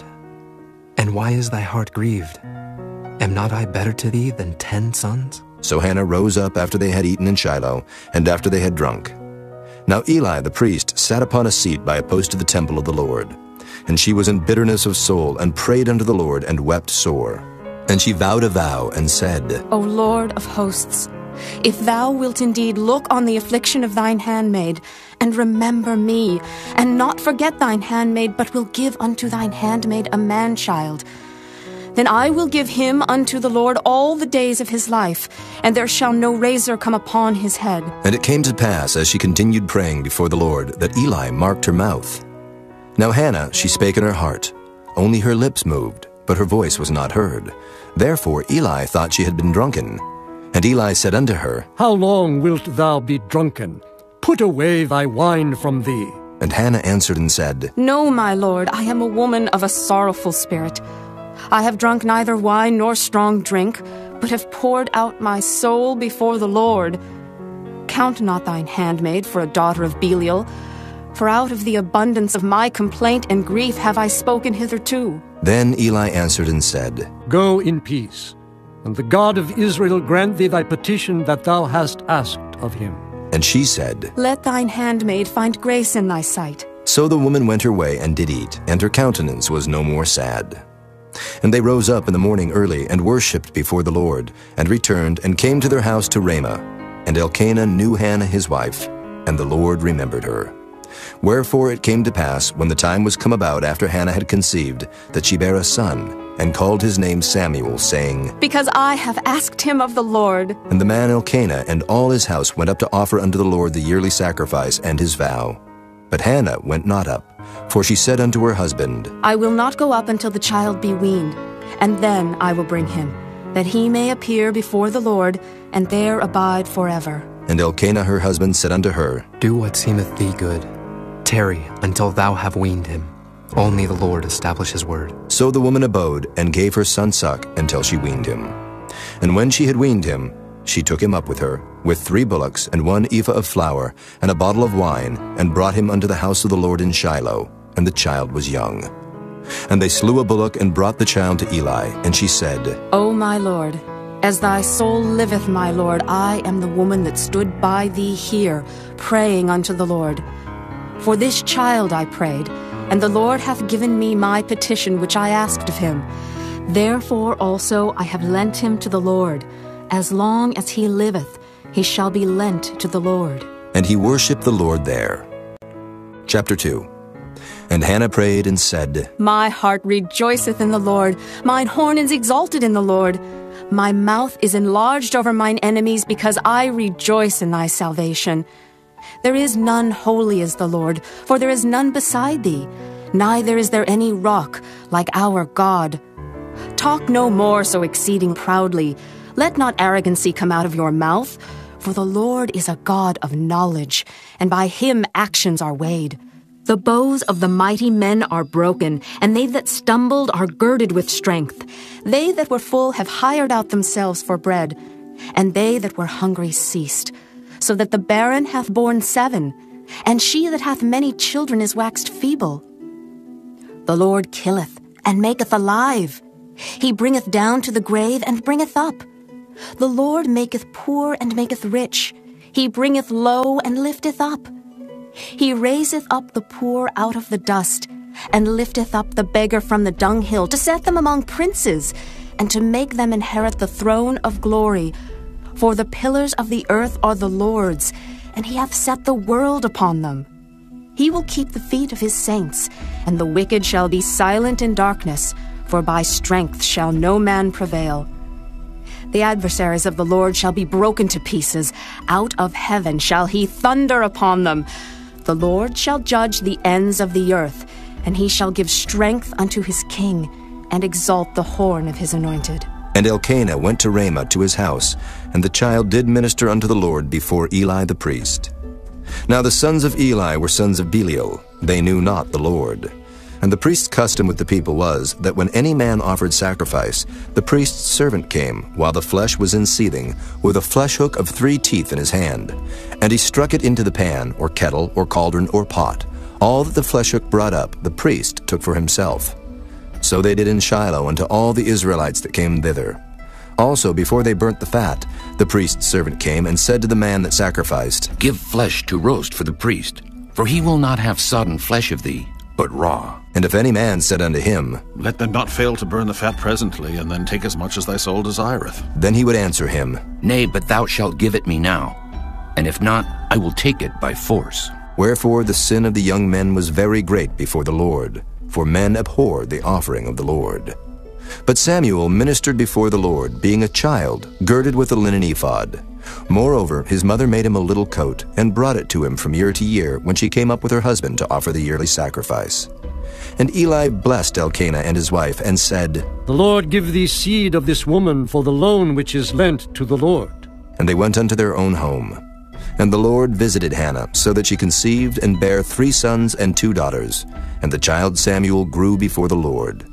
[SPEAKER 6] And why is thy heart grieved? Am not I better to thee than ten sons?
[SPEAKER 1] So Hannah rose up after they had eaten in Shiloh, and after they had drunk. Now Eli the priest sat upon a seat by a post of the temple of the Lord. And she was in bitterness of soul, and prayed unto the Lord, and wept sore. And she vowed a vow, and said,
[SPEAKER 17] O Lord of hosts, if thou wilt indeed look on the affliction of thine handmaid, and remember me, and not forget thine handmaid, but will give unto thine handmaid a man-child, then I will give him unto the Lord all the days of his life, and there shall no razor come upon his head.
[SPEAKER 1] And it came to pass, as she continued praying before the Lord, that Eli marked her mouth. Now Hannah, she spake in her heart, only her lips moved, but her voice was not heard. Therefore Eli thought she had been drunken. And Eli said unto her,
[SPEAKER 11] How long wilt thou be drunken? Put away thy wine from thee.
[SPEAKER 1] And Hannah answered and said,
[SPEAKER 17] No, my lord, I am a woman of a sorrowful spirit. I have drunk neither wine nor strong drink, but have poured out my soul before the Lord. Count not thine handmaid for a daughter of Belial, for out of the abundance of my complaint and grief have I spoken hitherto.
[SPEAKER 1] Then Eli answered and said,
[SPEAKER 11] Go in peace, and the God of Israel grant thee thy petition that thou hast asked of him.
[SPEAKER 1] And she said,
[SPEAKER 17] Let thine handmaid find grace in thy sight.
[SPEAKER 1] So the woman went her way and did eat, and her countenance was no more sad. And they rose up in the morning early, and worshipped before the Lord, and returned, and came to their house to Ramah. And Elkanah knew Hannah his wife, and the Lord remembered her. Wherefore it came to pass, when the time was come about after Hannah had conceived, that she bare a son, and called his name Samuel, saying,
[SPEAKER 17] Because I have asked him of the Lord.
[SPEAKER 1] And the man Elkanah and all his house went up to offer unto the Lord the yearly sacrifice and his vow. But Hannah went not up, for she said unto her husband,
[SPEAKER 17] I will not go up until the child be weaned, and then I will bring him, that he may appear before the Lord, and there abide forever.
[SPEAKER 1] And Elkanah her husband said unto her,
[SPEAKER 6] Do what seemeth thee good. Tarry until thou have weaned him. Only the Lord establish his word.
[SPEAKER 1] So the woman abode, and gave her son suck, until she weaned him. And when she had weaned him, she took him up with her, with three bullocks, and one ephah of flour, and a bottle of wine, and brought him unto the house of the Lord in Shiloh. And the child was young. And they slew a bullock, and brought the child to Eli. And she said,
[SPEAKER 17] O my Lord, as thy soul liveth, my Lord, I am the woman that stood by thee here, praying unto the Lord. For this child I prayed, and the Lord hath given me my petition which I asked of him. Therefore also I have lent him to the Lord. As long as he liveth, he shall be lent to the Lord.
[SPEAKER 1] And he worshipped the Lord there. Chapter two. And Hannah prayed and said,
[SPEAKER 17] My heart rejoiceth in the Lord, mine horn is exalted in the Lord. My mouth is enlarged over mine enemies, because I rejoice in thy salvation. There is none holy as the Lord, for there is none beside thee, neither is there any rock like our God. Talk no more so exceeding proudly. Let not arrogancy come out of your mouth, for the Lord is a God of knowledge, and by him actions are weighed. The bows of the mighty men are broken, and they that stumbled are girded with strength. They that were full have hired out themselves for bread, and they that were hungry ceased, so that the barren hath borne seven, and she that hath many children is waxed feeble. The Lord killeth, and maketh alive. He bringeth down to the grave, and bringeth up. The Lord maketh poor, and maketh rich. He bringeth low, and lifteth up. He raiseth up the poor out of the dust, and lifteth up the beggar from the dunghill, to set them among princes, and to make them inherit the throne of glory. For the pillars of the earth are the Lord's, and he hath set the world upon them. He will keep the feet of his saints, and the wicked shall be silent in darkness, for by strength shall no man prevail. The adversaries of the Lord shall be broken to pieces. Out of heaven shall he thunder upon them. The Lord shall judge the ends of the earth, and he shall give strength unto his king, and exalt the horn of his anointed.
[SPEAKER 1] And Elkanah went to Ramah to his house, and the child did minister unto the Lord before Eli the priest. Now the sons of Eli were sons of Belial. They knew not the Lord. And the priest's custom with the people was that when any man offered sacrifice, the priest's servant came, while the flesh was in seething, with a flesh hook of three teeth in his hand. And he struck it into the pan, or kettle, or cauldron, or pot. All that the flesh hook brought up, the priest took for himself. So they did in Shiloh unto all the Israelites that came thither. Also, before they burnt the fat, the priest's servant came and said to the man that sacrificed,
[SPEAKER 8] Give flesh to roast for the priest, for he will not have sodden flesh of thee, but raw.
[SPEAKER 1] And if any man said unto him,
[SPEAKER 4] Let them not fail to burn the fat presently, and then take as much as thy soul desireth.
[SPEAKER 1] Then he would answer him,
[SPEAKER 8] Nay, but thou shalt give it me now, and if not, I will take it by force.
[SPEAKER 1] Wherefore the sin of the young men was very great before the Lord, for men abhorred the offering of the Lord. But Samuel ministered before the Lord, being a child, girded with a linen ephod. Moreover, his mother made him a little coat, and brought it to him from year to year, when she came up with her husband to offer the yearly sacrifice. And Eli blessed Elkanah and his wife, and said,
[SPEAKER 11] The Lord give thee seed of this woman for the loan which is lent to the Lord.
[SPEAKER 1] And they went unto their own home. And the Lord visited Hannah, so that she conceived and bare three sons and two daughters. And the child Samuel grew before the Lord.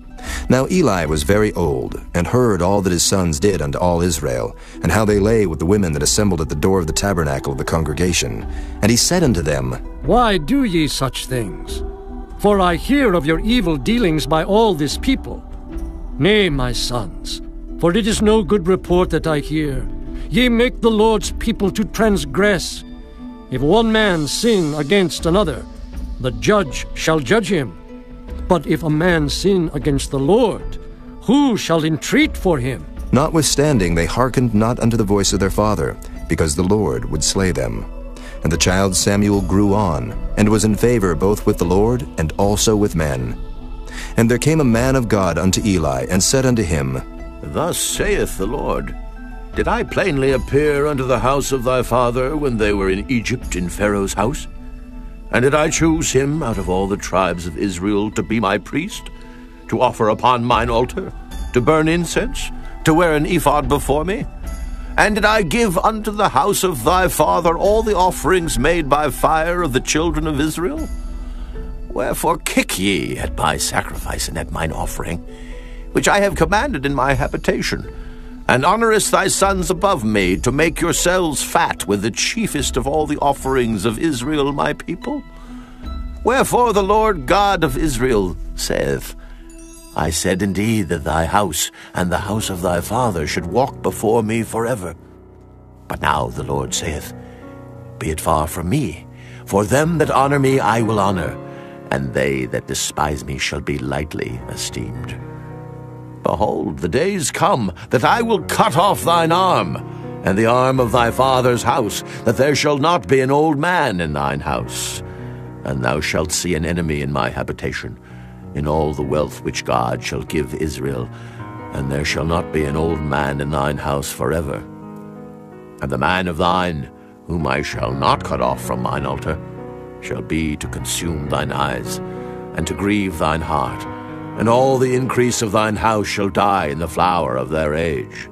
[SPEAKER 1] Now Eli was very old, and heard all that his sons did unto all Israel, and how they lay with the women that assembled at the door of the tabernacle of the congregation. And he said unto them,
[SPEAKER 11] Why do ye such things? For I hear of your evil dealings by all this people. Nay, my sons, for it is no good report that I hear. Ye make the Lord's people to transgress. If one man sin against another, the judge shall judge him. But if a man sin against the Lord, who shall entreat for him?
[SPEAKER 1] Notwithstanding, they hearkened not unto the voice of their father, because the Lord would slay them. And the child Samuel grew on, and was in favor both with the Lord and also with men. And there came a man of God unto Eli, and said unto him,
[SPEAKER 5] Thus saith the Lord, Did I plainly appear unto the house of thy father when they were in Egypt in Pharaoh's house? And did I choose him out of all the tribes of Israel to be my priest, to offer upon mine altar, to burn incense, to wear an ephod before me? And did I give unto the house of thy father all the offerings made by fire of the children of Israel? Wherefore kick ye at my sacrifice and at mine offering, which I have commanded in my habitation, and honourest thy sons above me, to make yourselves fat with the chiefest of all the offerings of Israel my people? Wherefore the Lord God of Israel saith, I said indeed that thy house and the house of thy father should walk before me forever. But now the Lord saith, Be it far from me, for them that honour me I will honour, and they that despise me shall be lightly esteemed. Behold, the days come that I will cut off thine arm, and the arm of thy father's house, that there shall not be an old man in thine house. And thou shalt see an enemy in my habitation, in all the wealth which God shall give Israel, and there shall not be an old man in thine house forever. And the man of thine, whom I shall not cut off from mine altar, shall be to consume thine eyes, and to grieve thine heart, and all the increase of thine house shall die in the flower of their age.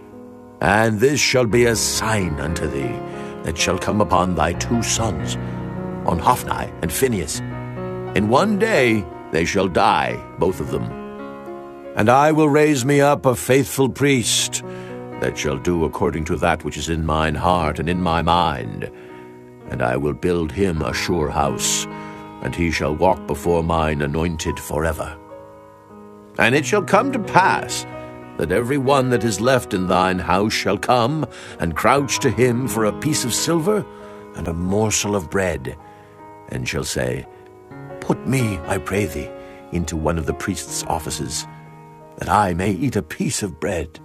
[SPEAKER 5] And this shall be a sign unto thee, that shall come upon thy two sons, on on Hophni and Phinehas. In one day they shall die, both of them. And I will raise me up a faithful priest, that shall do according to that which is in mine heart and in my mind. And I will build him a sure house, and he shall walk before mine anointed forever. And it shall come to pass, that every one that is left in thine house shall come and crouch to him for a piece of silver and a morsel of bread, and shall say, Put me, I pray thee, into one of the priest's offices, that I may eat a piece of bread.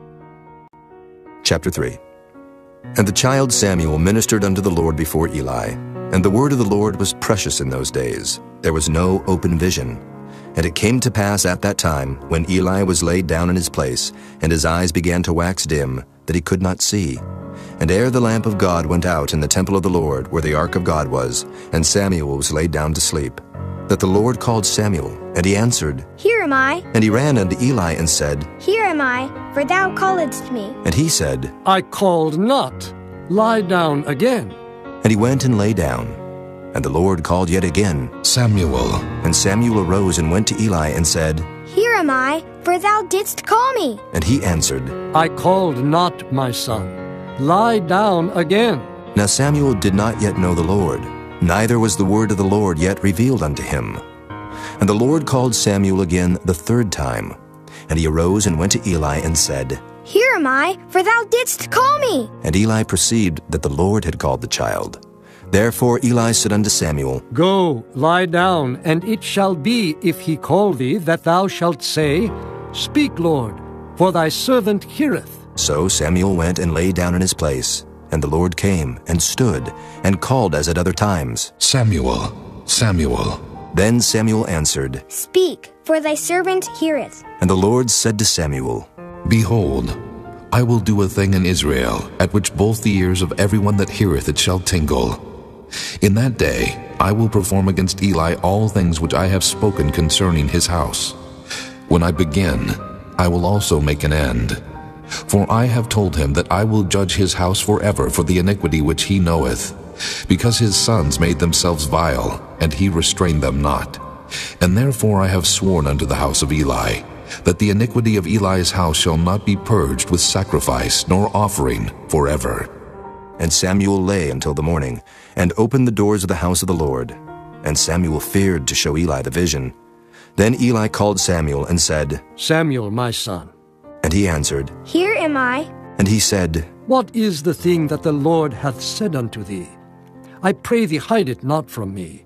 [SPEAKER 1] Chapter three. And the child Samuel ministered unto the Lord before Eli, and the word of the Lord was precious in those days. There was no open vision. And it came to pass at that time, when Eli was laid down in his place, and his eyes began to wax dim, that he could not see. And ere the lamp of God went out in the temple of the Lord, where the ark of God was, and Samuel was laid down to sleep, that the Lord called Samuel, and he answered,
[SPEAKER 18] Here am I.
[SPEAKER 1] And he ran unto Eli and said,
[SPEAKER 18] Here am I, for thou calledst me.
[SPEAKER 1] And he said,
[SPEAKER 11] I called not. Lie down again.
[SPEAKER 1] And he went and lay down. And the Lord called yet again,
[SPEAKER 12] Samuel.
[SPEAKER 1] And Samuel arose and went to Eli and said,
[SPEAKER 18] Here am I, for thou didst call me.
[SPEAKER 1] And he answered,
[SPEAKER 11] I called not, my son. Lie down again.
[SPEAKER 1] Now Samuel did not yet know the Lord, neither was the word of the Lord yet revealed unto him. And the Lord called Samuel again the third time. And he arose and went to Eli and said,
[SPEAKER 18] Here am I, for thou didst call me.
[SPEAKER 1] And Eli perceived that the Lord had called the child. Therefore Eli said unto Samuel,
[SPEAKER 11] Go, lie down, and it shall be, if he call thee, that thou shalt say, Speak, Lord, for thy servant heareth.
[SPEAKER 1] So Samuel went and lay down in his place. And the Lord came and stood and called as at other times,
[SPEAKER 12] Samuel, Samuel.
[SPEAKER 1] Then Samuel answered,
[SPEAKER 18] Speak, for thy servant heareth.
[SPEAKER 1] And the Lord said to Samuel,
[SPEAKER 12] Behold, I will do a thing in Israel, at which both the ears of everyone that heareth it shall tingle. In that day I will perform against Eli all things which I have spoken concerning his house. When I begin, I will also make an end. For I have told him that I will judge his house forever for the iniquity which he knoweth, because his sons made themselves vile, and he restrained them not. And therefore I have sworn unto the house of Eli, that the iniquity of Eli's house shall not be purged with sacrifice nor offering forever.
[SPEAKER 1] And Samuel lay until the morning, and opened the doors of the house of the Lord. And Samuel feared to show Eli the vision. Then Eli called Samuel and said,
[SPEAKER 11] Samuel, my son.
[SPEAKER 1] And he answered,
[SPEAKER 18] Here am I.
[SPEAKER 1] And he said,
[SPEAKER 11] What is the thing that the Lord hath said unto thee? I pray thee, hide it not from me.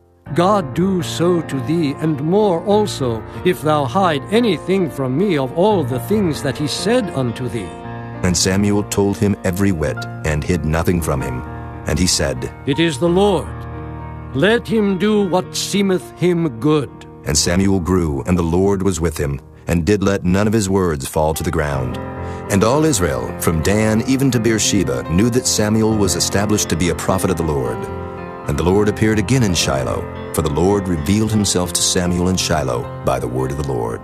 [SPEAKER 11] God do so to thee, and more also, if thou hide anything from me of all the things that he said unto thee.
[SPEAKER 1] And Samuel told him every whit, and hid nothing from him. And he said,
[SPEAKER 11] It is the Lord. Let him do what seemeth him good.
[SPEAKER 1] And Samuel grew, and the Lord was with him, and did let none of his words fall to the ground. And all Israel, from Dan even to Beersheba, knew that Samuel was established to be a prophet of the Lord. And the Lord appeared again in Shiloh, for the Lord revealed himself to Samuel in Shiloh by the word of the Lord.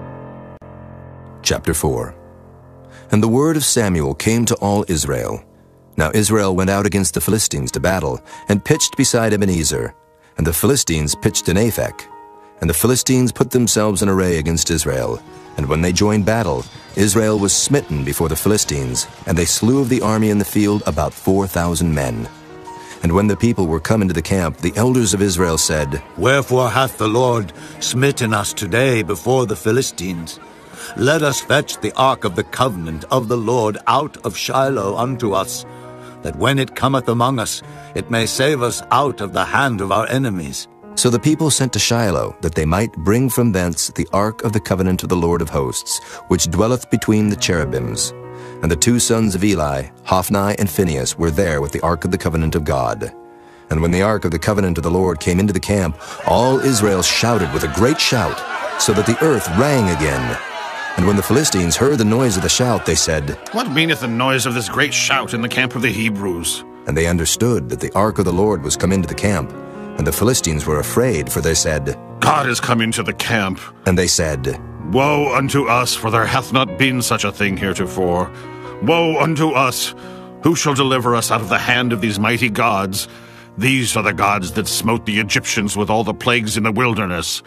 [SPEAKER 1] Chapter four. And the word of Samuel came to all Israel. Now Israel went out against the Philistines to battle, and pitched beside Ebenezer. And the Philistines pitched in Aphek. And the Philistines put themselves in array against Israel. And when they joined battle, Israel was smitten before the Philistines, and they slew of the army in the field about four thousand men. And when the people were come into the camp, the elders of Israel said,
[SPEAKER 10] Wherefore hath the Lord smitten us today before the Philistines? Let us fetch the ark of the covenant of the Lord out of Shiloh unto us, that when it cometh among us, it may save us out of the hand of our enemies.
[SPEAKER 1] So the people sent to Shiloh, that they might bring from thence the ark of the covenant of the Lord of hosts, which dwelleth between the cherubims. And the two sons of Eli, Hophni and Phinehas, were there with the ark of the covenant of God. And when the ark of the covenant of the Lord came into the camp, all Israel shouted with a great shout, so that the earth rang again. And when the Philistines heard the noise of the shout, they said,
[SPEAKER 4] What meaneth the noise of this great shout in the camp of the Hebrews?
[SPEAKER 1] And they understood that the ark of the Lord was come into the camp. And the Philistines were afraid, for they said,
[SPEAKER 4] God is come into the camp.
[SPEAKER 1] And they said,
[SPEAKER 4] Woe unto us, for there hath not been such a thing heretofore. Woe unto us! Who shall deliver us out of the hand of these mighty gods? These are the gods that smote the Egyptians with all the plagues in the wilderness.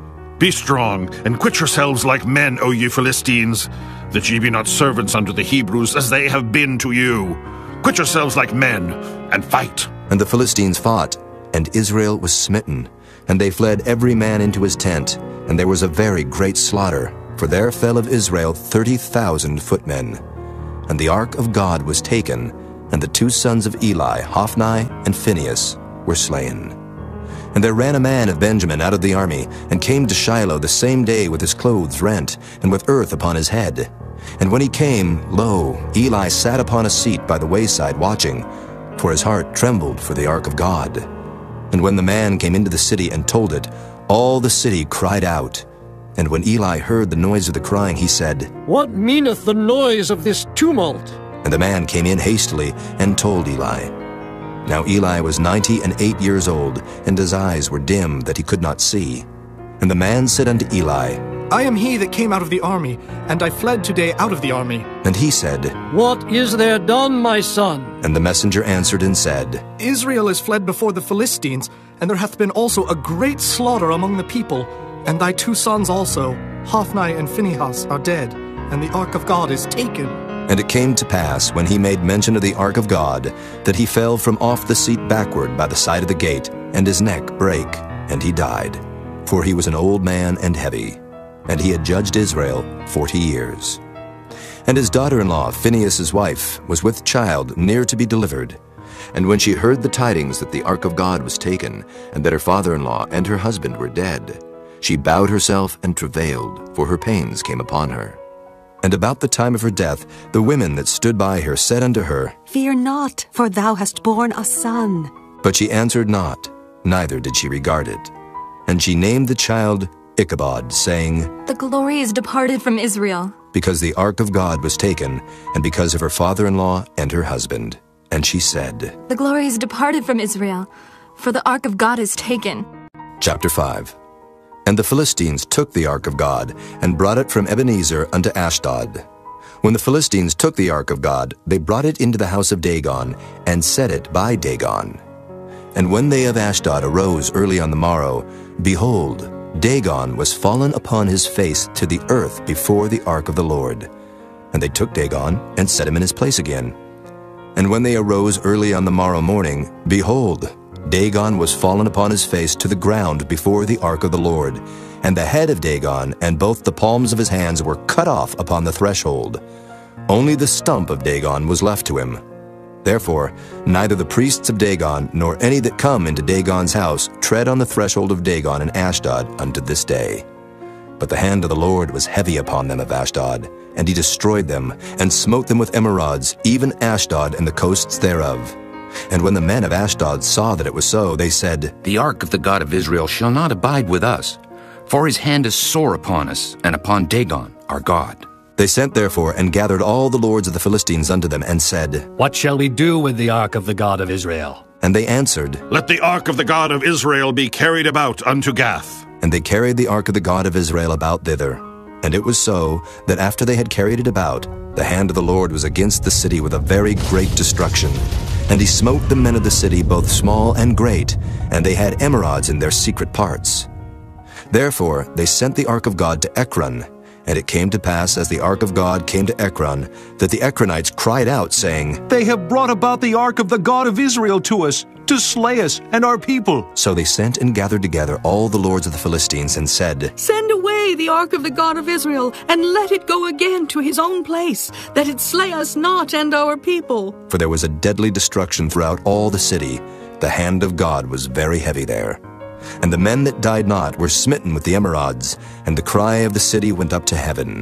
[SPEAKER 4] Be strong, and quit yourselves like men, O ye Philistines, that ye be not servants unto the Hebrews, as they have been to you. Quit yourselves like men, and fight.
[SPEAKER 1] And the Philistines fought, and Israel was smitten. And they fled every man into his tent, and there was a very great slaughter, for there fell of Israel thirty thousand footmen. And the ark of God was taken, and the two sons of Eli, Hophni and Phinehas, were slain. And there ran a man of Benjamin out of the army, and came to Shiloh the same day with his clothes rent, and with earth upon his head. And when he came, lo, Eli sat upon a seat by the wayside watching, for his heart trembled for the ark of God. And when the man came into the city and told it, all the city cried out. And when Eli heard the noise of the crying, he said,
[SPEAKER 11] What meaneth the noise of this tumult?
[SPEAKER 1] And the man came in hastily and told Eli. Now Eli was ninety and eight years old, and his eyes were dim that he could not see. And the man said unto Eli,
[SPEAKER 19] I am he that came out of the army, and I fled today out of the army.
[SPEAKER 1] And he said,
[SPEAKER 11] What is there done, my son?
[SPEAKER 1] And the messenger answered and said,
[SPEAKER 19] Israel is fled before the Philistines, and there hath been also a great slaughter among the people, and thy two sons also, Hophni and Phinehas, are dead, and the ark of God is taken.
[SPEAKER 1] And it came to pass, when he made mention of the ark of God, that he fell from off the seat backward by the side of the gate, and his neck brake, and he died. For he was an old man and heavy, and he had judged Israel forty years. And his daughter-in-law, Phinehas' wife, was with child near to be delivered. And when she heard the tidings that the ark of God was taken, and that her father-in-law and her husband were dead, she bowed herself and travailed, for her pains came upon her. And about the time of her death, the women that stood by her said unto her,
[SPEAKER 16] Fear not, for thou hast borne a son.
[SPEAKER 1] But she answered not, neither did she regard it. And she named the child Ichabod, saying,
[SPEAKER 15] The glory is departed from Israel.
[SPEAKER 1] Because the ark of God was taken, and because of her father-in-law and her husband. And she said,
[SPEAKER 15] The glory is departed from Israel, for the ark of God is taken.
[SPEAKER 1] Chapter five. And the Philistines took the ark of God, and brought it from Ebenezer unto Ashdod. When the Philistines took the ark of God, they brought it into the house of Dagon, and set it by Dagon. And when they of Ashdod arose early on the morrow, behold, Dagon was fallen upon his face to the earth before the ark of the Lord. And they took Dagon, and set him in his place again. And when they arose early on the morrow morning, behold, Dagon was fallen upon his face to the ground before the ark of the Lord. And the head of Dagon and both the palms of his hands were cut off upon the threshold. Only the stump of Dagon was left to him. Therefore, neither the priests of Dagon nor any that come into Dagon's house tread on the threshold of Dagon in Ashdod unto this day. But the hand of the Lord was heavy upon them of Ashdod, and he destroyed them, and smote them with emerods, even Ashdod and the coasts thereof. And when the men of Ashdod saw that it was so, they said,
[SPEAKER 8] The ark of the God of Israel shall not abide with us, for his hand is sore upon us, and upon Dagon our God.
[SPEAKER 1] They sent therefore and gathered all the lords of the Philistines unto them, and said,
[SPEAKER 11] What shall we do with the ark of the God of Israel?
[SPEAKER 1] And they answered,
[SPEAKER 4] Let the ark of the God of Israel be carried about unto Gath.
[SPEAKER 1] And they carried the ark of the God of Israel about thither. And it was so, that after they had carried it about, the hand of the Lord was against the city with a very great destruction. And he smote the men of the city, both small and great, and they had emerods in their secret parts. Therefore they sent the ark of God to Ekron. And it came to pass, as the ark of God came to Ekron, that the Ekronites cried out, saying,
[SPEAKER 20] They have brought about the ark of the God of Israel to us, to slay us and our people.
[SPEAKER 1] So they sent and gathered together all the lords of the Philistines, and said,
[SPEAKER 14] Send away the ark of the God of Israel, and let it go again to his own place, that it slay us not and our people.
[SPEAKER 1] For there was a deadly destruction throughout all the city. The hand of God was very heavy there. And the men that died not were smitten with the emerods, and the cry of the city went up to heaven.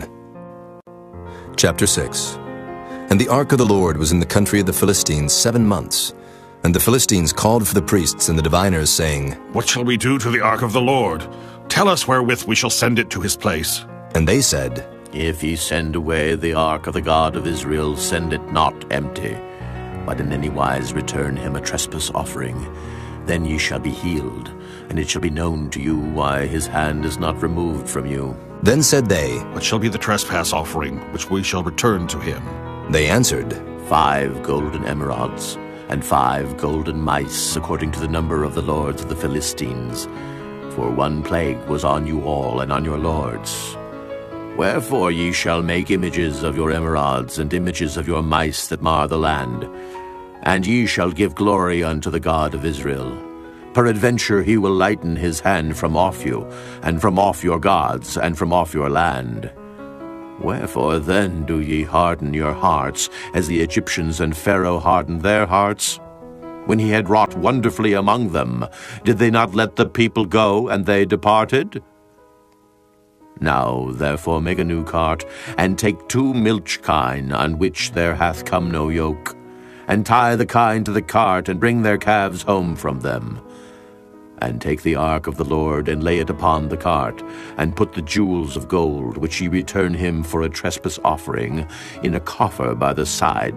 [SPEAKER 1] Chapter six. And the ark of the Lord was in the country of the Philistines seven months. And the Philistines called for the priests and the diviners, saying,
[SPEAKER 4] What shall we do to the ark of the Lord? Tell us wherewith we shall send it to his place.
[SPEAKER 1] And they said,
[SPEAKER 5] If ye send away the ark of the God of Israel, send it not empty, but in any wise return him a trespass offering. Then ye shall be healed, and it shall be known to you why his hand is not removed from you.
[SPEAKER 1] Then said they,
[SPEAKER 4] What shall be the trespass offering which we shall return to him?
[SPEAKER 1] They answered,
[SPEAKER 5] Five golden emerods, and five golden mice according to the number of the lords of the Philistines. For one plague was on you all and on your lords. Wherefore ye shall make images of your emerods, and images of your mice that mar the land. And ye shall give glory unto the God of Israel. Peradventure he will lighten his hand from off you, and from off your gods, and from off your land. Wherefore then do ye harden your hearts, as the Egyptians and Pharaoh hardened their hearts? When he had wrought wonderfully among them, did they not let the people go, and they departed? Now therefore make a new cart, and take two milch kine, on which there hath come no yoke, and tie the kine to the cart, and bring their calves home from them. And take the ark of the Lord, and lay it upon the cart, and put the jewels of gold, which ye return him for a trespass offering, in a coffer by the side